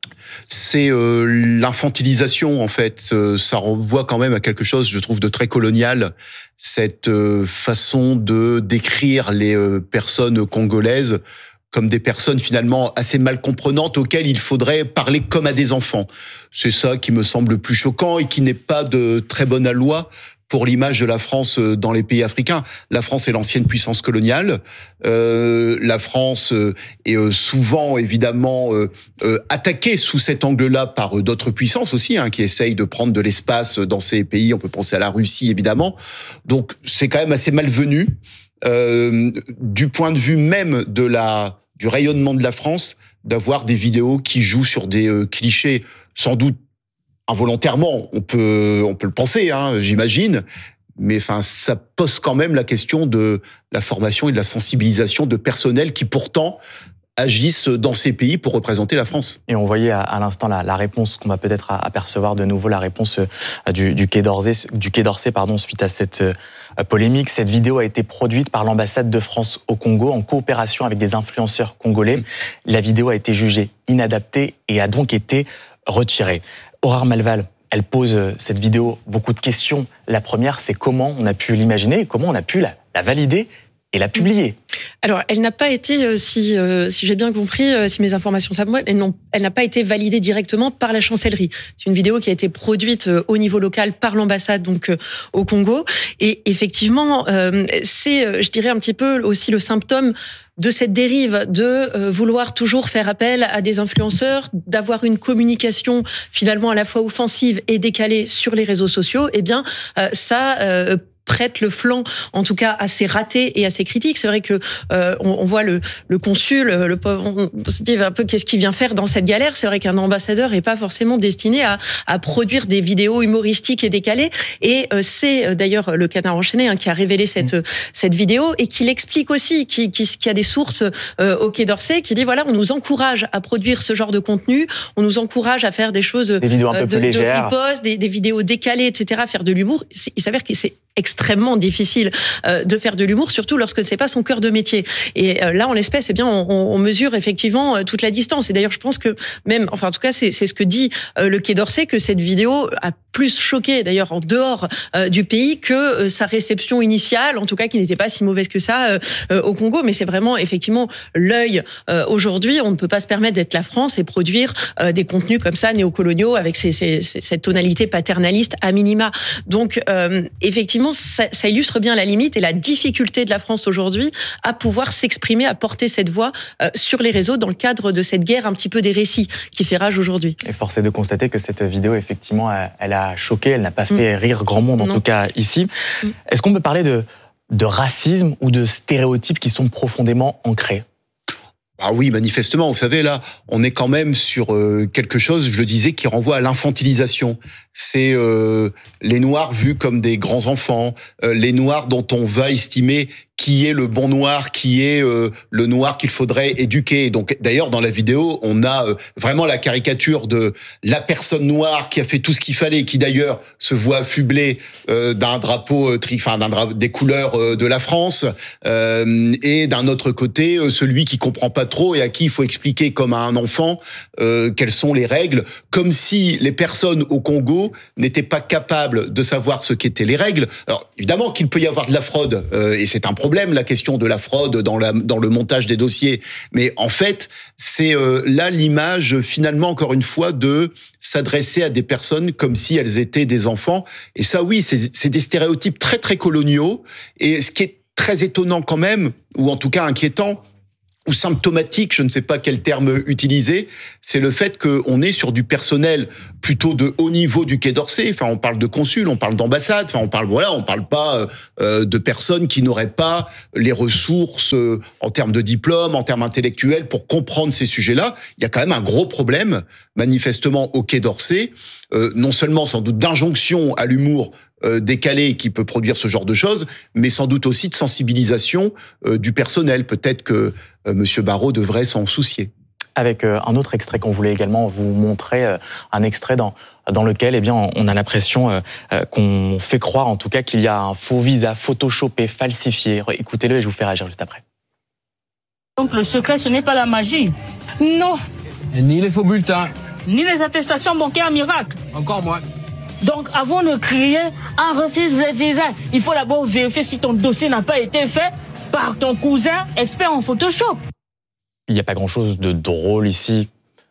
C'est euh, l'infantilisation, en fait. Euh, ça renvoie quand même à quelque chose, je trouve, de très colonial. Cette euh, façon de décrire les euh, personnes congolaises comme des personnes finalement assez mal comprenantes auxquelles il faudrait parler comme à des enfants. C'est ça qui me semble le plus choquant et qui n'est pas de très bonne aloi pour l'image de la France dans les pays africains. La France est l'ancienne puissance coloniale. Euh, la France est souvent, évidemment, euh, euh, attaquée sous cet angle-là par d'autres puissances aussi, hein, qui essayent de prendre de l'espace dans ces pays. On peut penser à la Russie, évidemment. Donc, c'est quand même assez malvenu. Euh, du point de vue même de la, du rayonnement de la France, d'avoir des vidéos qui jouent sur des euh, clichés, sans doute involontairement, on peut, on peut le penser, hein, j'imagine, mais enfin, ça pose quand même la question de la formation et de la sensibilisation de personnels qui pourtant agissent dans ces pays pour représenter la France. Et on voyait à, à l'instant la, la réponse qu'on va peut-être apercevoir de nouveau, la réponse du, du Quai d'Orsay, du Quai d'Orsay pardon, suite à cette euh, polémique. Cette vidéo a été produite par l'ambassade de France au Congo en coopération avec des influenceurs congolais. La vidéo a été jugée inadaptée et a donc été retirée. Aurore Malval, elle pose cette vidéo beaucoup de questions. La première, c'est comment on a pu l'imaginer et comment on a pu la, la valider et la publier. Alors, elle n'a pas été, si, si j'ai bien compris, si mes informations savent moi, elle, elle n'a pas été validée directement par la chancellerie. C'est une vidéo qui a été produite au niveau local par l'ambassade, donc au Congo. Et effectivement, c'est, je dirais, un petit peu aussi le symptôme de cette dérive de vouloir toujours faire appel à des influenceurs, d'avoir une communication finalement à la fois offensive et décalée sur les réseaux sociaux. Eh bien, ça prête le flanc, en tout cas assez raté et assez critique. C'est vrai que euh, on, on voit le, le consul, le pauvre, on se dit un peu qu'est-ce qu'il vient faire dans cette galère. C'est vrai qu'un ambassadeur est pas forcément destiné à, à produire des vidéos humoristiques et décalées. Et euh, c'est d'ailleurs le Canard enchaîné hein, qui a révélé cette mmh. cette vidéo et qui l'explique aussi, qui, qui, qui a des sources euh, au Quai d'Orsay, qui dit voilà, on nous encourage à produire ce genre de contenu, on nous encourage à faire des choses, des vidéos un peu de, plus légères, de riposte, des, des vidéos décalées, et cetera, faire de l'humour. C'est, il s'avère que c'est extrêmement difficile euh, de faire de l'humour, surtout lorsque c'est pas son cœur de métier. Et euh, là, en l'espèce, eh bien, on, on mesure effectivement euh, toute la distance. Et d'ailleurs, je pense que même, enfin, en tout cas, c'est, c'est ce que dit euh, le Quai d'Orsay, que cette vidéo a plus choqué, d'ailleurs, en dehors euh, du pays, que euh, sa réception initiale, en tout cas, qui n'était pas si mauvaise que ça euh, euh, au Congo. Mais c'est vraiment, effectivement, l'œil euh, aujourd'hui. On ne peut pas se permettre d'être la France et produire euh, des contenus comme ça, néocoloniaux, avec ces, ces, ces, cette tonalité paternaliste à minima. Donc, euh, effectivement, Ça, ça illustre bien la limite et la difficulté de la France aujourd'hui à pouvoir s'exprimer, à porter cette voix euh, sur les réseaux dans le cadre de cette guerre un petit peu des récits qui fait rage aujourd'hui. Et force est de constater que cette vidéo, effectivement, elle a choqué, elle n'a pas fait mmh. rire grand monde, en non. tout cas ici. Mmh. Est-ce qu'on peut parler de, de racisme ou de stéréotypes qui sont profondément ancrés ? Ah oui, manifestement, vous savez, là, on est quand même sur euh, quelque chose, je le disais, qui renvoie à l'infantilisation. C'est euh, les Noirs vus comme des grands enfants, euh, les Noirs dont on va estimer qui est le bon noir, qui est euh, le noir qu'il faudrait éduquer. Donc, d'ailleurs, dans la vidéo, on a euh, vraiment la caricature de la personne noire qui a fait tout ce qu'il fallait, qui d'ailleurs se voit affublée euh, d'un drapeau, tri, enfin, d'un drapeau, des couleurs euh, de la France, euh, et d'un autre côté, euh, celui qui comprend pas trop et à qui il faut expliquer comme à un enfant euh, quelles sont les règles, comme si les personnes au Congo n'étaient pas capables de savoir ce qu'étaient les règles. Alors, évidemment qu'il peut y avoir de la fraude, euh, et c'est un problème. Problème, la question de la fraude dans, la, dans le montage des dossiers. Mais en fait, c'est euh, là l'image, finalement, encore une fois, de s'adresser à des personnes comme si elles étaient des enfants. Et ça, oui, c'est, c'est des stéréotypes très, très coloniaux. Et ce qui est très étonnant quand même, ou en tout cas inquiétant, ou symptomatique, je ne sais pas quel terme utiliser, c'est le fait qu'on est sur du personnel plutôt de haut niveau du Quai d'Orsay. Enfin, on parle de consuls, on parle d'ambassades, enfin, on parle, voilà, on parle pas euh, de personnes qui n'auraient pas les ressources euh, en termes de diplôme, en termes intellectuels pour comprendre ces sujets-là. Il y a quand même un gros problème, manifestement, au Quai d'Orsay, euh, non seulement sans doute d'injonction à l'humour Euh, décalé qui peut produire ce genre de choses, mais sans doute aussi de sensibilisation euh, du personnel. Peut-être que euh, Monsieur Barrot devrait s'en soucier. Avec euh, un autre extrait qu'on voulait également vous montrer, euh, un extrait dans, dans lequel eh bien, on a l'impression euh, euh, qu'on fait croire en tout cas qu'il y a un faux visa photoshopé, falsifié. Écoutez-le et je vous fais réagir juste après. Donc le secret, ce n'est pas la magie. Non. Et ni les faux bulletins. Ni les attestations bancaires miracles. Encore moins. Donc, avant de crier un refus de visa, il faut d'abord vérifier si ton dossier n'a pas été fait par ton cousin expert en Photoshop. Il n'y a pas grand-chose de drôle ici.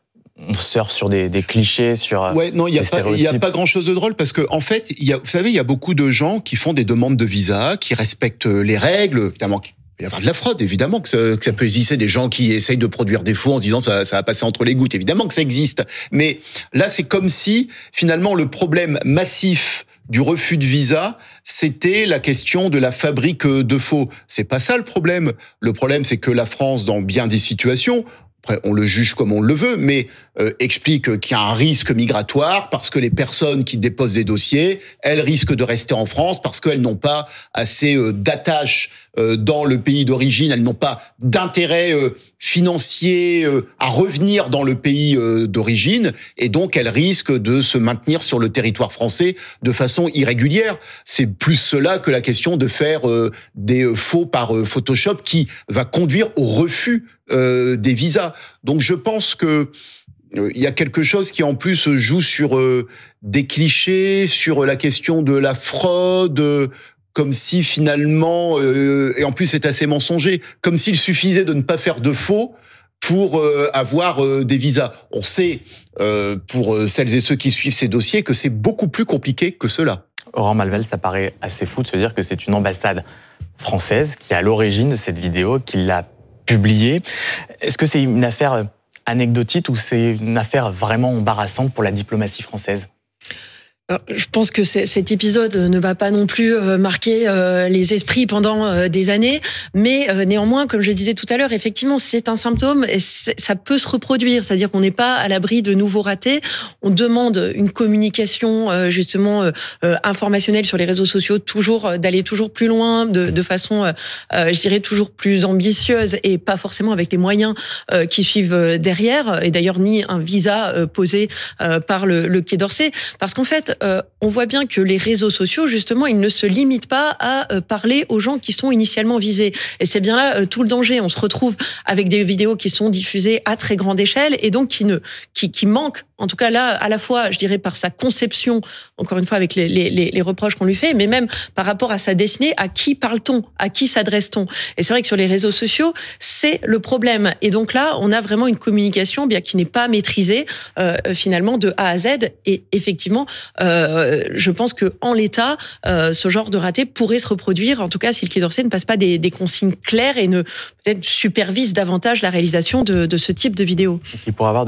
On surfe sur des, des clichés, sur ouais, non, il y a pas, il y a pas grand-chose de drôle parce que en fait, il y a, vous savez, il y a beaucoup de gens qui font des demandes de visa, qui respectent les règles, évidemment. Il peut y avoir de la fraude, évidemment que ça, que ça peut exister, des gens qui essayent de produire des faux en se disant ça, ça va passer entre les gouttes, évidemment que ça existe. Mais là, c'est comme si, finalement, le problème massif du refus de visa, c'était la question de la fabrique de faux. C'est pas ça le problème. Le problème, c'est que la France, dans bien des situations, après, on le juge comme on le veut, mais euh, explique qu'il y a un risque migratoire parce que les personnes qui déposent des dossiers, elles risquent de rester en France parce qu'elles n'ont pas assez euh, d'attache euh, dans le pays d'origine, elles n'ont pas d'intérêt euh, financier euh, à revenir dans le pays euh, d'origine, et donc elles risquent de se maintenir sur le territoire français de façon irrégulière. C'est plus cela que la question de faire euh, des faux par euh, Photoshop qui va conduire au refus euh, des visas. Donc je pense que euh, il y a quelque chose qui en plus joue sur euh, des clichés, sur la question de la fraude, euh, comme si finalement, euh, et en plus c'est assez mensonger, comme s'il suffisait de ne pas faire de faux pour euh, avoir euh, des visas. On sait, euh, pour celles et ceux qui suivent ces dossiers, que c'est beaucoup plus compliqué que cela. Aurore Malvel, ça paraît assez fou de se dire que c'est une ambassade française qui est à l'origine de cette vidéo, qui l'a publiée. Est-ce que c'est une affaire anecdotique ou c'est une affaire vraiment embarrassante pour la diplomatie française ? Alors, je pense que cet épisode ne va pas non plus marquer les esprits pendant des années, mais néanmoins, comme je le disais tout à l'heure, effectivement, c'est un symptôme et ça peut se reproduire, c'est-à-dire qu'on n'est pas à l'abri de nouveaux ratés. On demande une communication justement informationnelle sur les réseaux sociaux, toujours d'aller toujours plus loin, de, de façon, je dirais, toujours plus ambitieuse et pas forcément avec les moyens qui suivent derrière. Et d'ailleurs, ni un visa posé par le, le Quai d'Orsay, parce qu'en fait, Euh, on voit bien que les réseaux sociaux, justement, ils ne se limitent pas à euh, parler aux gens qui sont initialement visés. Et c'est bien là euh, tout le danger. On se retrouve avec des vidéos qui sont diffusées à très grande échelle et donc qui ne, qui, qui manquent, en tout cas là, à la fois, je dirais, par sa conception, encore une fois, avec les, les, les reproches qu'on lui fait, mais même par rapport à sa destinée, à qui parle-t-on, à qui s'adresse-t-on. Et c'est vrai que sur les réseaux sociaux, c'est le problème. Et donc là, on a vraiment une communication bien qui n'est pas maîtrisée, euh, finalement, de A à Z. Et effectivement, Euh, je pense que en l'état, euh, ce genre de raté pourrait se reproduire, en tout cas si le Quai d'Orsay ne passe pas des, des consignes claires et ne peut-être supervise davantage la réalisation de, de ce type de vidéos. Il pourrait avoir de,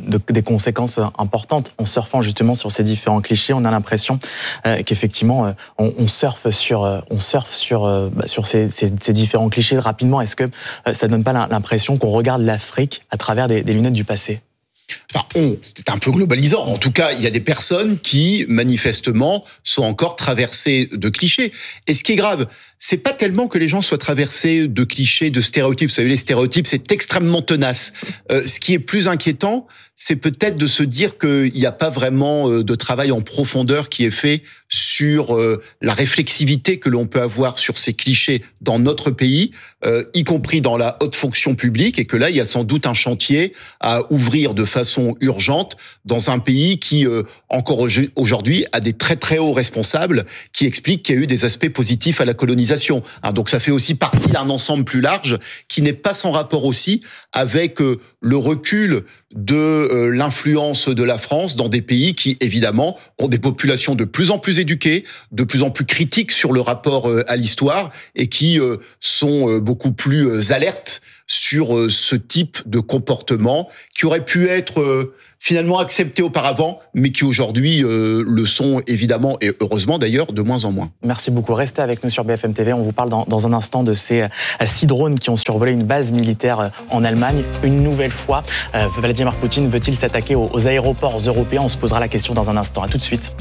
de, des conséquences importantes. En surfant justement sur ces différents clichés, on a l'impression euh, qu'effectivement, euh, on, on surfe sur, euh, on surfe sur, euh, bah, sur ces, ces, ces différents clichés rapidement. Est-ce que euh, ça donne pas l'impression qu'on regarde l'Afrique à travers des, des lunettes du passé ? Enfin, on, c'était un peu globalisant. En tout cas, il y a des personnes qui, manifestement, sont encore traversées de clichés. Et ce qui est grave, c'est pas tellement que les gens soient traversés de clichés, de stéréotypes. Vous savez, les stéréotypes, c'est extrêmement tenace. Euh, ce qui est plus inquiétant, c'est peut-être de se dire qu'il n'y a pas vraiment de travail en profondeur qui est fait sur euh, la réflexivité que l'on peut avoir sur ces clichés dans notre pays, euh, y compris dans la haute fonction publique, et que là, il y a sans doute un chantier à ouvrir de façon urgente dans un pays qui, euh, encore aujourd'hui, a des très très hauts responsables qui expliquent qu'il y a eu des aspects positifs à la colonisation. Hein, donc ça fait aussi partie d'un ensemble plus large qui n'est pas sans rapport aussi avec euh, le recul de euh, l'influence de la France dans des pays qui, évidemment, ont des populations de plus en plus éduquées, de plus en plus critiques sur le rapport euh, à l'histoire et qui euh, sont euh, beaucoup plus euh, alertes sur euh, ce type de comportement qui aurait pu être euh, finalement acceptés auparavant, mais qui aujourd'hui euh, le sont évidemment, et heureusement d'ailleurs, de moins en moins. Merci beaucoup. Restez avec nous sur B F M T V. On vous parle dans, dans un instant de ces euh, six drones qui ont survolé une base militaire euh, en Allemagne. Une nouvelle fois, euh, Vladimir Poutine veut-il s'attaquer aux, aux aéroports européens ? On se posera la question dans un instant. À tout de suite.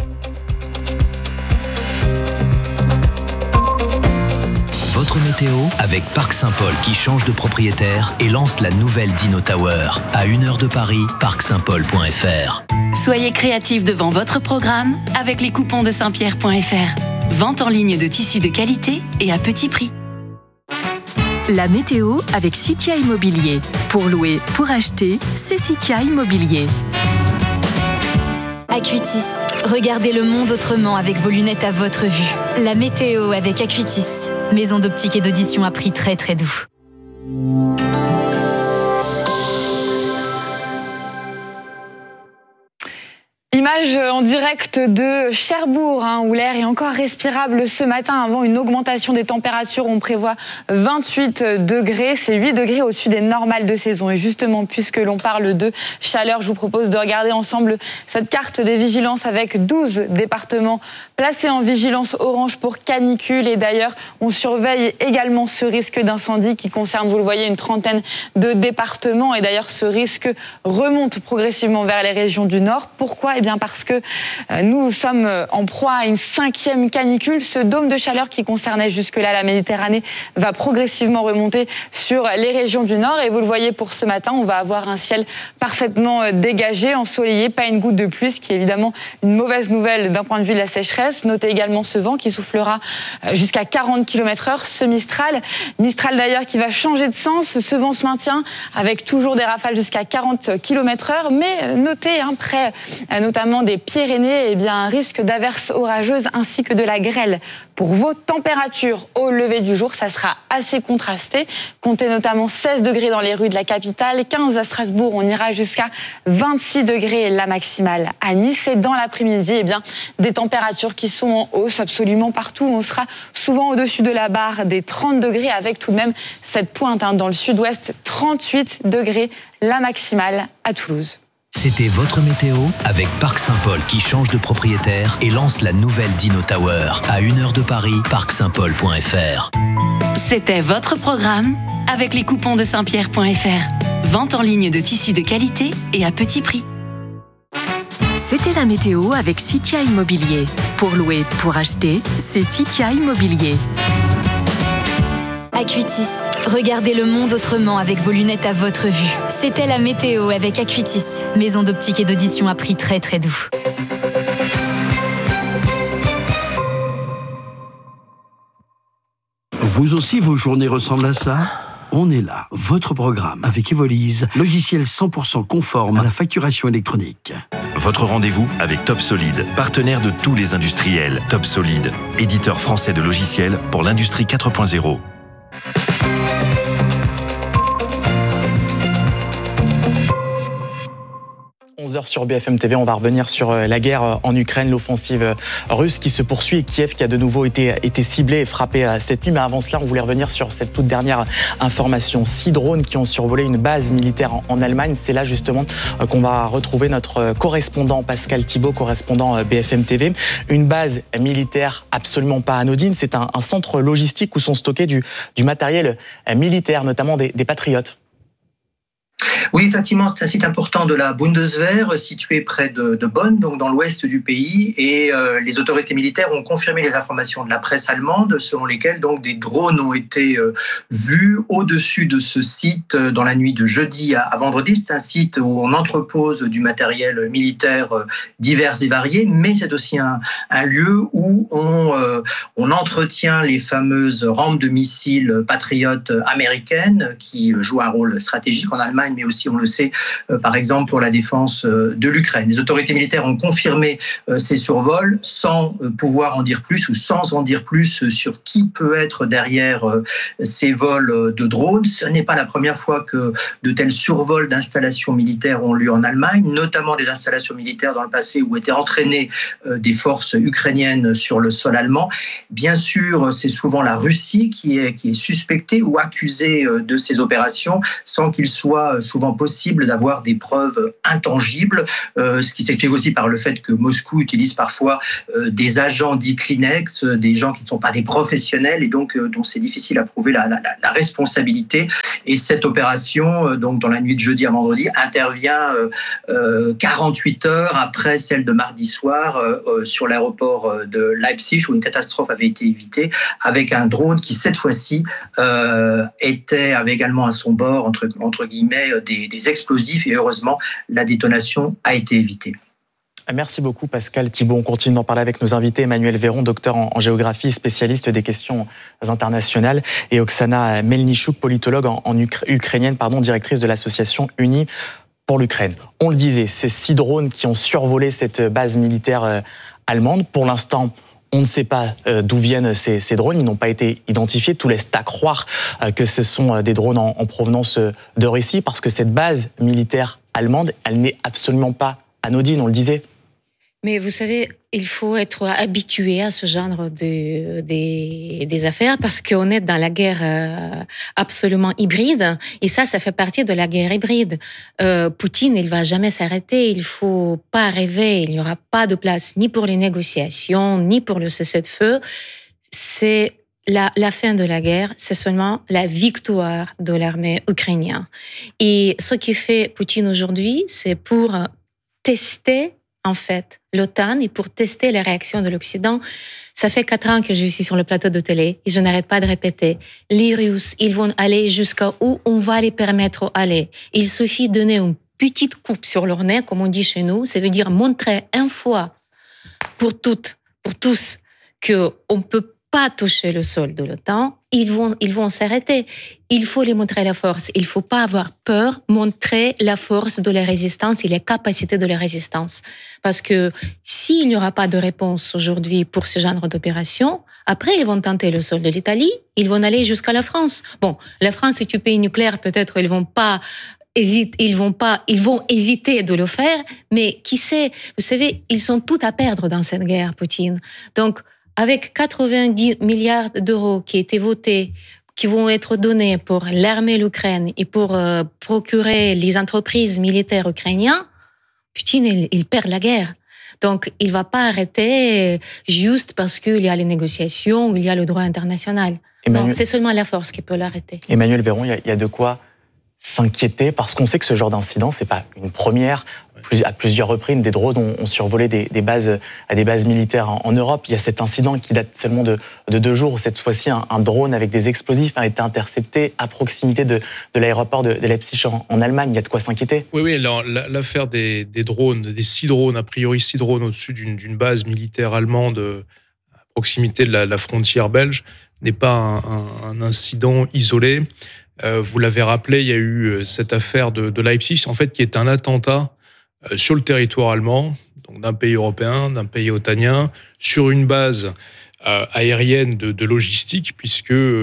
Votre météo avec Parc Saint-Paul qui change de propriétaire et lance la nouvelle Dino Tower. À une heure de Paris, parc saint paul point f r. Soyez créatifs devant votre programme avec les coupons de saint pierre point f r. Vente en ligne de tissus de qualité et à petit prix. La météo avec Citia Immobilier. Pour louer, pour acheter, c'est Citia Immobilier. Acuitis. Regardez le monde autrement avec vos lunettes à votre vue. La météo avec Acuitis. Maison d'optique et d'audition à prix très très doux. Image en direct de Cherbourg, hein, où l'air est encore respirable ce matin avant une augmentation des températures. On prévoit vingt-huit degrés, c'est huit degrés au-dessus des normales de saison. Et justement, puisque l'on parle de chaleur, je vous propose de regarder ensemble cette carte des vigilances avec douze départements placés en vigilance orange pour canicule. Et d'ailleurs, on surveille également ce risque d'incendie qui concerne, vous le voyez, une trentaine de départements. Et d'ailleurs, ce risque remonte progressivement vers les régions du Nord. Pourquoi ? Eh bien parce que nous sommes en proie à une cinquième canicule. Ce dôme de chaleur qui concernait jusque-là la Méditerranée va progressivement remonter sur les régions du Nord. Et vous le voyez pour ce matin, on va avoir un ciel parfaitement dégagé, ensoleillé, pas une goutte de pluie, ce qui est évidemment une mauvaise nouvelle d'un point de vue de la sécheresse. Notez également ce vent qui soufflera jusqu'à quarante kilomètres heure, ce Mistral. Mistral d'ailleurs qui va changer de sens. Ce vent se maintient avec toujours des rafales jusqu'à quarante kilomètres heure. Mais notez, hein, près notamment des Pyrénées, eh bien, un risque d'averses orageuses ainsi que de la grêle. Pour vos températures au lever du jour, ça sera assez contrasté. Comptez notamment seize degrés dans les rues de la capitale, quinze à Strasbourg, on ira jusqu'à vingt-six degrés la maximale à Nice. Et dans l'après-midi, eh bien, des températures qui sont en hausse absolument partout. On sera souvent au-dessus de la barre des trente degrés avec tout de même cette pointe, hein, dans le sud-ouest, trente-huit degrés la maximale à Toulouse. C'était votre météo avec Parc Saint-Paul qui change de propriétaire et lance la nouvelle Dino Tower. À une heure de Paris, parc saint paul point f r. C'était votre programme avec les coupons de saint pierre point f r. Vente en ligne de tissus de qualité et à petit prix. C'était la météo avec Citia Immobilier. Pour louer, pour acheter, c'est Citia Immobilier. Acuitis. Regardez le monde autrement avec vos lunettes à votre vue. C'était la météo avec Acuitis. Maison d'optique et d'audition à prix très très doux. Vous aussi, vos journées ressemblent à ça ? On est là, votre programme avec Evolise, logiciel cent pour cent conforme à la facturation électronique. Votre rendez-vous avec Top Solid, partenaire de tous les industriels. Top Solid, éditeur français de logiciels pour l'industrie quatre point zéro. onze onze heures sur B F M T V, on va revenir sur la guerre en Ukraine, l'offensive russe qui se poursuit et Kiev qui a de nouveau été, été ciblé et frappé cette nuit. Mais avant cela, on voulait revenir sur cette toute dernière information. Six drones qui ont survolé une base militaire en, en Allemagne. C'est là justement qu'on va retrouver notre correspondant Pascal Thibault, correspondant B F M T V. Une base militaire absolument pas anodine. C'est un, un centre logistique où sont stockés du, du matériel militaire, notamment des, des Patriotes. Oui, effectivement, c'est un site important de la Bundeswehr, situé près de, de Bonn, donc dans l'ouest du pays. Et euh, les autorités militaires ont confirmé les informations de la presse allemande, selon lesquelles donc des drones ont été euh, vus au-dessus de ce site euh, dans la nuit de jeudi à, à vendredi. C'est un site où on entrepose du matériel militaire euh, divers et varié, mais c'est aussi un, un lieu où on, euh, on entretient les fameuses rampes de missiles patriotes américaines qui jouent un rôle stratégique en Allemagne, mais aussi, on le sait, euh, par exemple, pour la défense euh, de l'Ukraine. Les autorités militaires ont confirmé euh, ces survols sans euh, pouvoir en dire plus ou sans en dire plus sur qui peut être derrière euh, ces vols de drones. Ce n'est pas la première fois que de tels survols d'installations militaires ont lieu en Allemagne, notamment des installations militaires dans le passé où étaient entraînées euh, des forces ukrainiennes sur le sol allemand. Bien sûr, c'est souvent la Russie qui est, qui est suspectée ou accusée euh, de ces opérations sans qu'il soit euh, souvent possible d'avoir des preuves intangibles, euh, ce qui s'explique aussi par le fait que Moscou utilise parfois euh, des agents dits Kleenex, euh, des gens qui ne sont pas des professionnels et donc euh, dont c'est difficile à prouver la, la, la responsabilité. Et cette opération, euh, donc dans la nuit de jeudi à vendredi, intervient euh, euh, quarante-huit heures après celle de mardi soir euh, euh, sur l'aéroport de Leipzig où une catastrophe avait été évitée avec un drone qui cette fois-ci euh, était avait également à son bord entre entre guillemets Des, des explosifs et heureusement la détonation a été évitée. Merci beaucoup Pascal Thibault. On continue d'en parler avec nos invités. Emmanuel Véron, docteur en, en géographie, spécialiste des questions internationales, et Oksana Melnichouk, politologue en, en Ukra- ukrainienne, pardon, directrice de l'association Unie pour l'Ukraine. On le disait, ces six drones qui ont survolé cette base militaire euh, allemande. Pour l'instant, on ne sait pas euh, d'où viennent ces, ces drones, ils n'ont pas été identifiés. Tout laisse à croire euh, que ce sont euh, des drones en, en provenance euh, de Russie, parce que cette base militaire allemande, elle n'est absolument pas anodine, on le disait. Mais vous savez, il faut être habitué à ce genre de, de, des affaires parce qu'on est dans la guerre euh, absolument hybride. Et ça, ça fait partie de la guerre hybride. Euh, Poutine, il va jamais s'arrêter. Il faut pas rêver. Il n'y aura pas de place ni pour les négociations, ni pour le cessez-le-feu. C'est la, la fin de la guerre, c'est seulement la victoire de l'armée ukrainienne. Et ce qui fait Poutine aujourd'hui, c'est pour tester en fait, l'OTAN, et pour tester les réactions de l'Occident. Ça fait quatre ans que je suis sur le plateau de télé et je n'arrête pas de répéter. Les Russes, ils vont aller jusqu'à où on va les permettre d'aller. Il suffit de donner une petite coupe sur leur nez, comme on dit chez nous. Ça veut dire montrer une fois pour toutes, pour tous, qu'on ne peut pas toucher le sol de l'OTAN. Ils vont, ils vont s'arrêter. Il faut les montrer la force. Il ne faut pas avoir peur, montrer la force de la résistance et les capacités de la résistance. Parce que s'il n'y aura pas de réponse aujourd'hui pour ce genre d'opération, après, ils vont tenter le sol de l'Italie, ils vont aller jusqu'à la France. Bon, la France est un pays nucléaire, peut-être ils vont pas hésiter, ils vont pas, ils vont hésiter de le faire, mais qui sait? Vous savez, ils sont tout à perdre dans cette guerre, Poutine. Donc, avec quatre-vingt-dix milliards d'euros qui ont été votés, qui vont être donnés pour l'armée de l'Ukraine et pour euh, procurer les entreprises militaires ukrainiennes, Poutine, il, il perd la guerre. Donc, il ne va pas arrêter juste parce qu'il y a les négociations ou il y a le droit international. Emmanuel... Non, c'est seulement la force qui peut l'arrêter. Emmanuel Véron, il y, y a de quoi s'inquiéter, parce qu'on sait que ce genre d'incident, c'est pas une première. Plus, à plusieurs reprises, des drones ont, ont survolé des, des bases, à des bases militaires en, en Europe. Il y a cet incident qui date seulement de, de deux jours. Cette fois-ci, un, un drone avec des explosifs a été intercepté à proximité de, de l'aéroport de, de Leipzig en, en Allemagne. Il y a de quoi s'inquiéter. Oui, oui. L'affaire des, des drones, des six drones, a priori six drones au-dessus d'une, d'une base militaire allemande à proximité de la, la frontière belge, n'est pas un, un, un incident isolé. Euh, vous l'avez rappelé, il y a eu cette affaire de, de Leipzig, en fait, qui est un attentat sur le territoire allemand, donc d'un pays européen, d'un pays otanien, sur une base euh, aérienne de, de logistique, puisque euh,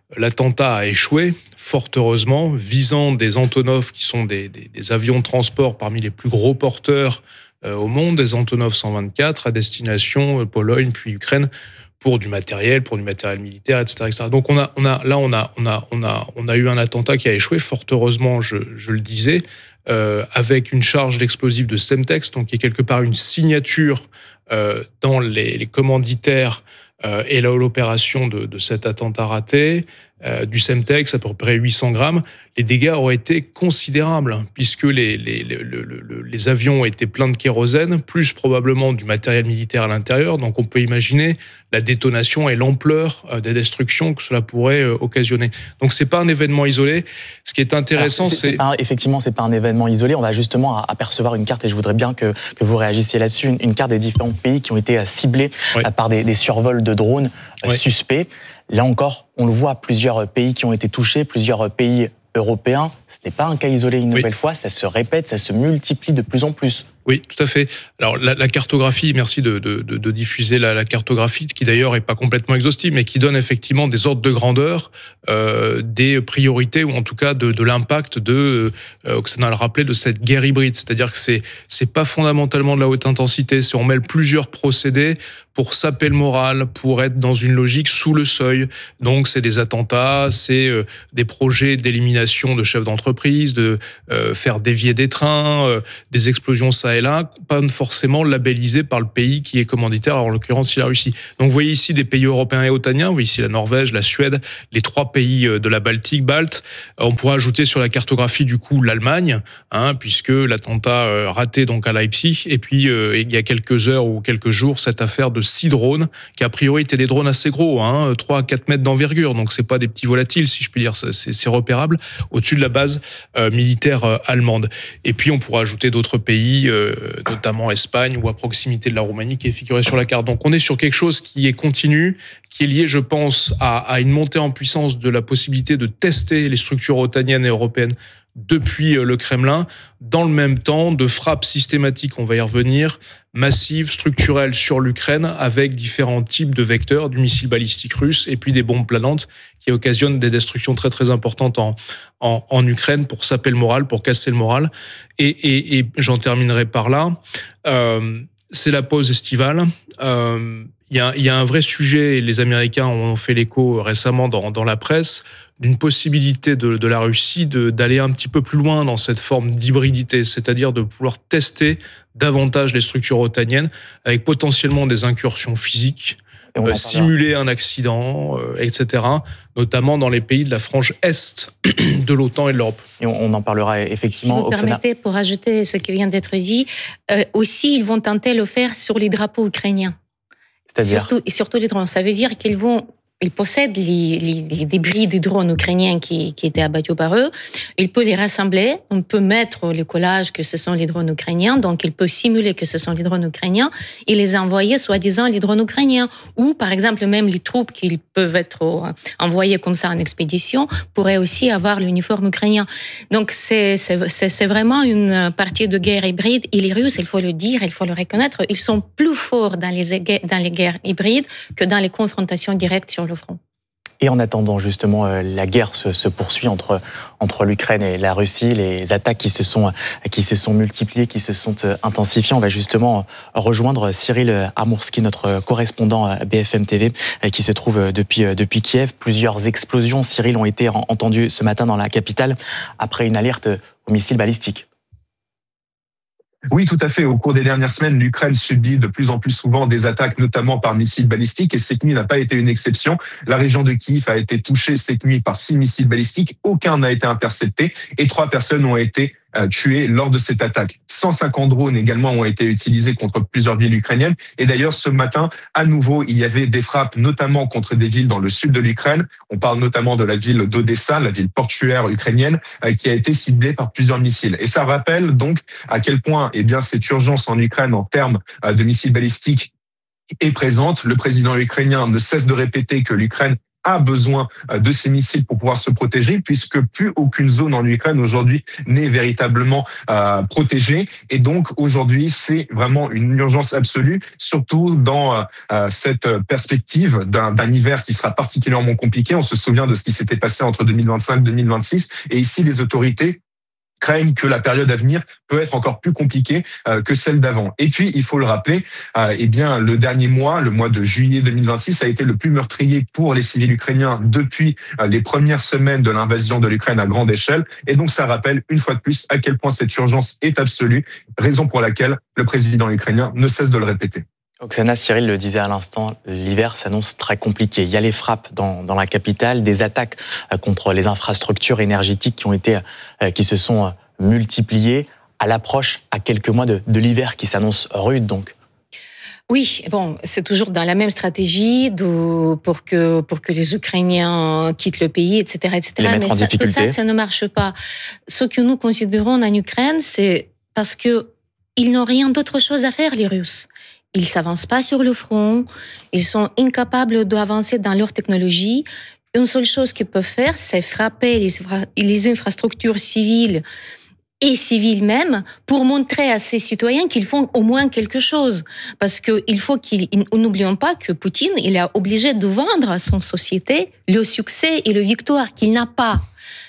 l'attentat a échoué, fort heureusement, visant des Antonov qui sont des, des, des avions de transport parmi les plus gros porteurs euh, au monde, des Antonov cent vingt-quatre à destination euh, Pologne puis Ukraine pour du matériel, pour du matériel militaire, et cetera, et cetera. Donc on a, on a, là on a, on a, on a, on a eu un attentat qui a échoué, fort heureusement, je, je le disais, euh, avec une charge d'explosifs de Semtex, donc qui est quelque part une signature euh, dans les, les commanditaires euh, et l'opération de, de cet attentat raté. Euh, du Semtex, à peu près huit cents grammes, les dégâts auraient été considérables, puisque les, les, les, les, les avions étaient pleins de kérosène, plus probablement du matériel militaire à l'intérieur, donc on peut imaginer la détonation et l'ampleur des destructions que cela pourrait occasionner. Donc c'est pas un événement isolé. Ce qui est intéressant, Alors, c'est... c'est... c'est pas, effectivement, c'est pas un événement isolé. On va justement apercevoir une carte, et je voudrais bien que, que vous réagissiez là-dessus, une, une carte des différents pays qui ont été ciblés oui. par des, des survols de drones oui. suspects. Là encore, on le voit, plusieurs pays qui ont été touchés, plusieurs pays européens. Ce n'est pas un cas isolé une nouvelle oui. fois, ça se répète, ça se multiplie de plus en plus. Oui, tout à fait. Alors la, la cartographie, merci de, de, de, de diffuser la, la cartographie, qui d'ailleurs est pas complètement exhaustive, mais qui donne effectivement des ordres de grandeur, euh, des priorités ou en tout cas de, de l'impact de, euh, Oksana a le rappelé, de cette guerre hybride. C'est-à-dire que c'est c'est pas fondamentalement de la haute intensité, c'est on mêle plusieurs procédés pour saper le moral, pour être dans une logique sous le seuil. Donc c'est des attentats, c'est euh, des projets d'élimination de chefs d'entreprise, de euh, faire dévier des trains, euh, des explosions ça et là, pas forcément labellisés par le pays qui est commanditaire, en l'occurrence la Russie. Donc vous voyez ici des pays européens et otaniens, vous voyez ici la Norvège, la Suède, les trois pays de la Baltique, Balte. On pourrait ajouter sur la cartographie du coup l'Allemagne, hein, puisque l'attentat raté donc à Leipzig, et puis euh, il y a quelques heures ou quelques jours cette affaire de six drones, qui a priori étaient des drones assez gros, hein, trois à quatre mètres d'envergure, donc c'est pas des petits volatiles si je puis dire, c'est, c'est repérable, au-dessus de la base euh, militaire euh, allemande. Et puis on pourrait ajouter d'autres pays, euh, notamment Espagne ou à proximité de la Roumanie qui est figuré sur la carte. Donc on est sur quelque chose qui est continu, qui est lié, je pense, à, à une montée en puissance de la possibilité de tester les structures otaniennes et européennes depuis le Kremlin, dans le même temps de frappes systématiques, on va y revenir, massives, structurelles sur l'Ukraine, avec différents types de vecteurs, du missile balistique russe et puis des bombes planantes qui occasionnent des destructions très très importantes en, en, en Ukraine pour saper le moral, pour casser le moral. Et, et, et j'en terminerai par là. Euh, c'est la pause estivale. Euh, il y a, il y a un vrai sujet, et les Américains ont fait l'écho récemment dans, dans la presse, d'une possibilité de, de la Russie de, d'aller un petit peu plus loin dans cette forme d'hybridité, c'est-à-dire de pouvoir tester davantage les structures otaniennes avec potentiellement des incursions physiques, euh, simuler un accident, euh, et cetera, notamment dans les pays de la frange Est de l'OTAN et de l'Europe. Et on en parlera effectivement. Si vous Oksana. permettez, pour ajouter ce qui vient d'être dit, euh, aussi ils vont tenter de le faire sur les drapeaux ukrainiens. C'est-à-dire surtout, et surtout les drones. Ça veut dire qu'ils vont... Ils possèdent les, les, les débris des drones ukrainiens qui, qui étaient abattus par eux. Il peut les rassembler. On peut mettre le collage que ce sont les drones ukrainiens. Donc, il peut simuler que ce sont les drones ukrainiens et les envoyer, soi-disant, les drones ukrainiens. Ou, par exemple, même les troupes qui peuvent être envoyées comme ça en expédition pourraient aussi avoir l'uniforme ukrainien. Donc, c'est, c'est, c'est vraiment une partie de guerre hybride. Et les Russes, il faut le dire, il faut le reconnaître, ils sont plus forts dans les, dans les guerres hybrides que dans les confrontations directes sur le front. Et en attendant, justement, la guerre se, se poursuit entre, entre l'Ukraine et la Russie, les attaques qui se, sont, qui se sont multipliées, qui se sont intensifiées. On va justement rejoindre Cyril Amourski, notre correspondant B F M T V, qui se trouve depuis, depuis Kiev. Plusieurs explosions, Cyril, ont été entendues ce matin dans la capitale après une alerte au missile balistique. Oui, tout à fait. Au cours des dernières semaines, l'Ukraine subit de plus en plus souvent des attaques, notamment par missiles balistiques, et cette nuit n'a pas été une exception. La région de Kiev a été touchée cette nuit par six missiles balistiques. Aucun n'a été intercepté et trois personnes ont été tués lors de cette attaque. cent cinquante drones également ont été utilisés contre plusieurs villes ukrainiennes. Et d'ailleurs, ce matin, à nouveau, il y avait des frappes, notamment contre des villes dans le sud de l'Ukraine. On parle notamment de la ville d'Odessa, la ville portuaire ukrainienne, qui a été ciblée par plusieurs missiles. Et ça rappelle donc à quel point, eh bien, cette urgence en Ukraine en termes de missiles balistiques est présente. Le président ukrainien ne cesse de répéter que l'Ukraine a besoin de ces missiles pour pouvoir se protéger, puisque plus aucune zone en Ukraine aujourd'hui n'est véritablement euh, protégée. Et donc aujourd'hui, c'est vraiment une urgence absolue, surtout dans euh, cette perspective d'un, d'un hiver qui sera particulièrement compliqué. On se souvient de ce qui s'était passé entre deux mille vingt-cinq et deux mille vingt-six. Et ici, les autorités craignent que la période à venir peut être encore plus compliquée euh, que celle d'avant. Et puis, il faut le rappeler, euh, eh bien, le dernier mois, le mois de juillet deux mille vingt-six, a été le plus meurtrier pour les civils ukrainiens depuis euh, les premières semaines de l'invasion de l'Ukraine à grande échelle. Et donc, ça rappelle une fois de plus à quel point cette urgence est absolue, raison pour laquelle le président ukrainien ne cesse de le répéter. Oksana, Cyril le disait à l'instant, l'hiver s'annonce très compliqué. Il y a les frappes dans, dans la capitale, des attaques contre les infrastructures énergétiques qui ont été, qui se sont multipliées à l'approche, à quelques mois de, de l'hiver qui s'annonce rude donc. Oui, bon, c'est toujours dans la même stratégie de, pour que pour que les Ukrainiens quittent le pays, et cetera, et cetera. Les mettre Mais en ça, difficulté. tout ça, ça ne marche pas. Ce que nous considérons en Ukraine, c'est parce que ils n'ont rien d'autre chose à faire, les Russes. Ils s'avancent pas sur le front, ils sont incapables d'avancer dans leur technologie. Une seule chose qu'ils peuvent faire, c'est frapper les, les infrastructures civiles et civiles même pour montrer à ces citoyens qu'ils font au moins quelque chose. Parce qu'il faut qu'ils, n'oublions pas que Poutine, il est obligé de vendre à son société le succès et la victoire qu'il n'a pas.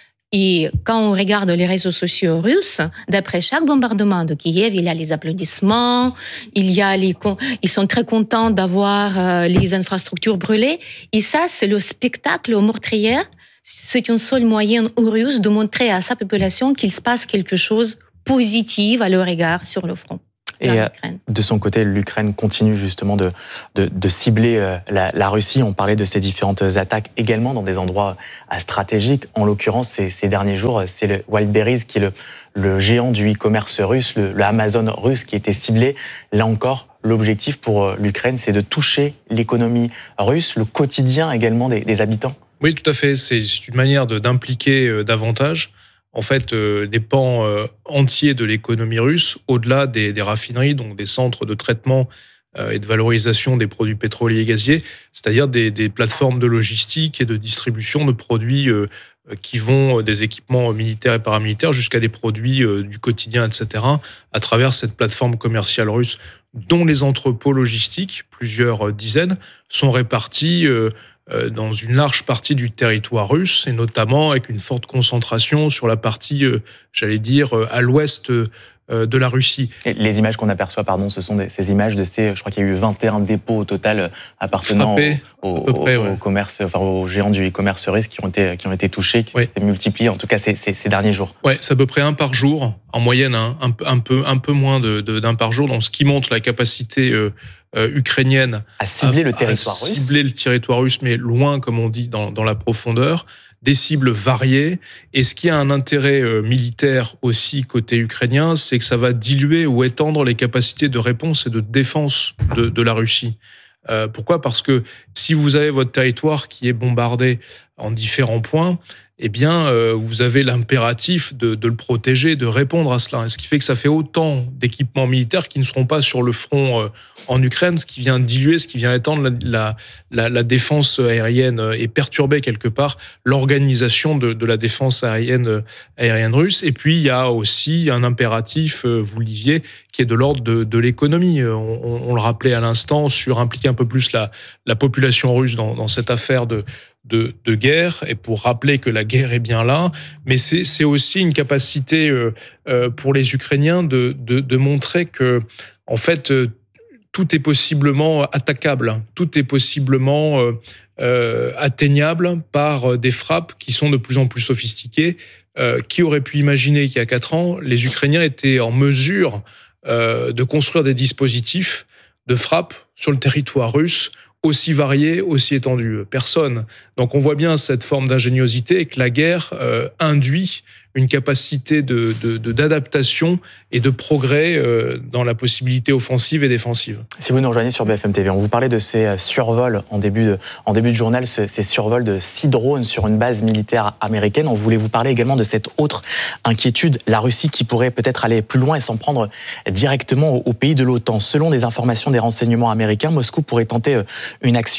Et quand on regarde les réseaux sociaux russes, d'après chaque bombardement de Kiev, il y a les applaudissements, il y a les, ils sont très contents d'avoir les infrastructures brûlées. Et ça, c'est le spectacle au meurtrier. C'est une seule moyen aux Russes de montrer à sa population qu'il se passe quelque chose de positif à leur égard sur le front. Et de son côté, l'Ukraine continue justement de, de, de cibler la, la Russie. On parlait de ces différentes attaques également dans des endroits stratégiques. En l'occurrence, ces, ces derniers jours, c'est le Wildberries qui est le, le géant du e-commerce russe, le, le Amazon russe qui était ciblé. Là encore, l'objectif pour l'Ukraine, c'est de toucher l'économie russe, le quotidien également des, des habitants. Oui, tout à fait. C'est, c'est une manière de, d'impliquer davantage en fait, euh, des pans euh, entiers de l'économie russe, au-delà des, des raffineries, donc des centres de traitement euh, et de valorisation des produits pétroliers et gaziers, c'est-à-dire des, des plateformes de logistique et de distribution de produits euh, qui vont des équipements militaires et paramilitaires jusqu'à des produits euh, du quotidien, et cetera, à travers cette plateforme commerciale russe, dont les entrepôts logistiques, plusieurs dizaines, sont répartis euh, dans une large partie du territoire russe, et notamment avec une forte concentration sur la partie, euh, j'allais dire, euh, à l'ouest euh, de la Russie. Et les images qu'on aperçoit, pardon, ce sont des, ces images de ces, je crois qu'il y a eu vingt et un dépôts au total appartenant Frappé, au, au, près, au, ouais. au commerce, enfin aux géants du e-commerce russe qui ont été, qui ont été touchés, qui oui. s'est multiplié, en tout cas ces, ces, ces derniers jours. Ouais, c'est à peu près un par jour, en moyenne, hein, un, un peu, un peu moins de, de, d'un par jour, donc ce qui montre la capacité euh, Euh, ukrainienne à cibler le territoire à russe, cibler le territoire russe, mais loin, comme on dit, dans, dans la profondeur, des cibles variées. Et ce qui a un intérêt euh, militaire aussi côté ukrainien, c'est que ça va diluer ou étendre les capacités de réponse et de défense de, de la Russie. Euh, pourquoi ? Parce que si vous avez votre territoire qui est bombardé en différents points, eh bien, euh, vous avez l'impératif de, de le protéger, de répondre à cela. Et ce qui fait que ça fait autant d'équipements militaires qui ne seront pas sur le front euh, en Ukraine, ce qui vient diluer, ce qui vient étendre la, la, la, la défense aérienne et perturber quelque part l'organisation de, de la défense aérienne, aérienne russe. Et puis, il y a aussi un impératif, euh, vous le disiez, qui est de l'ordre de, de l'économie. On, on, on le rappelait à l'instant, sur impliquer un peu plus la, la population russe dans, dans cette affaire de De, de guerre, et pour rappeler que la guerre est bien là, mais c'est, c'est aussi une capacité euh, euh, pour les Ukrainiens de, de, de montrer que, en fait, euh, tout est possiblement attaquable, tout est possiblement euh, euh, atteignable par des frappes qui sont de plus en plus sophistiquées. Euh, qui aurait pu imaginer qu'il y a quatre ans, les Ukrainiens étaient en mesure euh, de construire des dispositifs de frappe sur le territoire russe aussi varié, aussi étendu. Personne. Donc on voit bien cette forme d'ingéniosité et que la guerre euh, induit une capacité de, de, de, d'adaptation et de progrès euh, dans la possibilité offensive et défensive. Si vous nous rejoignez sur B F M T V, on vous parlait de ces survols en début de, en début de journal, ces, ces survols de six drones sur une base militaire américaine. On voulait vous parler également de cette autre inquiétude, la Russie qui pourrait peut-être aller plus loin et s'en prendre directement au, au pays de l'OTAN. Selon des informations des renseignements américains, Moscou pourrait tenter une action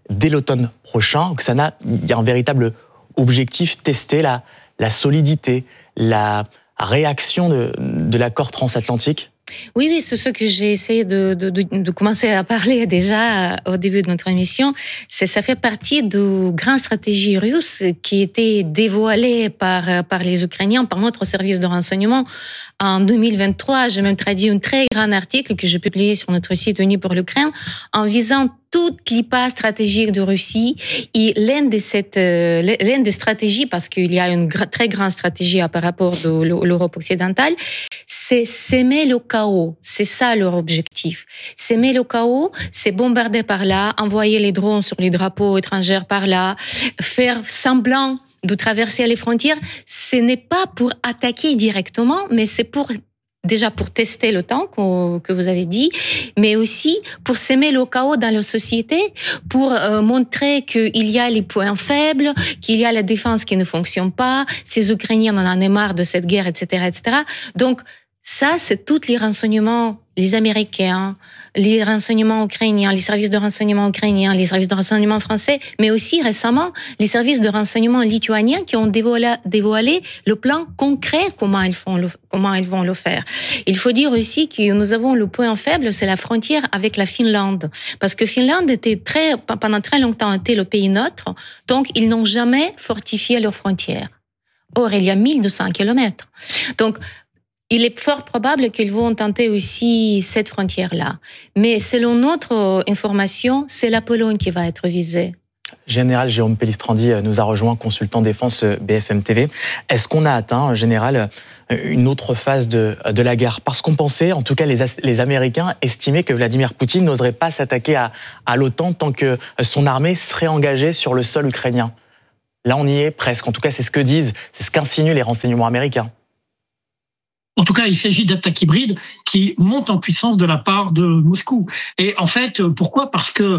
dès l'automne prochain. Oksana, il y a un véritable objectif, tester la, la solidité, la réaction de, de l'accord transatlantique? Oui, oui, c'est ce que j'ai essayé de, de, de, de commencer à parler déjà au début de notre émission. C'est, ça fait partie de grandes stratégies russes qui étaient dévoilées par, par les Ukrainiens, par notre service de renseignement. En deux mille vingt-trois, j'ai même traduit un très grand article que j'ai publié sur notre site Uni pour l'Ukraine en visant toute l'I P A stratégique de Russie. Et l'une de cette, euh, l'une des stratégies, parce qu'il y a une gra- très grande stratégie par rapport de l'Europe occidentale, c'est s'aimer le chaos. C'est ça leur objectif. S'aimer le chaos, c'est bombarder par là, envoyer les drones sur les drapeaux étrangers par là, faire semblant de traverser les frontières. Ce n'est pas pour attaquer directement, mais c'est pour déjà pour tester le temps que vous avez dit, mais aussi pour s'aimer le chaos dans la société, pour euh, montrer qu'il y a les points faibles, qu'il y a la défense qui ne fonctionne pas, ces Ukrainiens en ont marre de cette guerre, et cetera, et cetera. Donc, ça, c'est tous les renseignements, les Américains, les renseignements ukrainiens, les services de renseignement ukrainiens, les services de renseignement français, mais aussi récemment, les services de renseignement lituaniens qui ont dévoilé, dévoilé le plan concret, comment ils, font le, comment ils vont le faire. Il faut dire aussi que nous avons le point faible, c'est la frontière avec la Finlande. Parce que Finlande était très, pendant très longtemps était le pays neutre, donc ils n'ont jamais fortifié leurs frontières. Or, il y a mille deux cents kilomètres. Donc, il est fort probable qu'ils vont tenter aussi cette frontière-là. Mais selon notre information, c'est la Pologne qui va être visée. Général Jérôme Pellistrandi nous a rejoint, consultant défense B F M T V. Est-ce qu'on a atteint, Général, une autre phase de, de la guerre? Parce qu'on pensait, en tout cas les, les Américains estimaient que Vladimir Poutine n'oserait pas s'attaquer à, à l'OTAN tant que son armée serait engagée sur le sol ukrainien. Là, on y est presque. En tout cas, c'est ce que disent, c'est ce qu'insinuent les renseignements américains. En tout cas, il s'agit d'attaques hybrides qui montent en puissance de la part de Moscou. Et en fait, pourquoi ? Parce que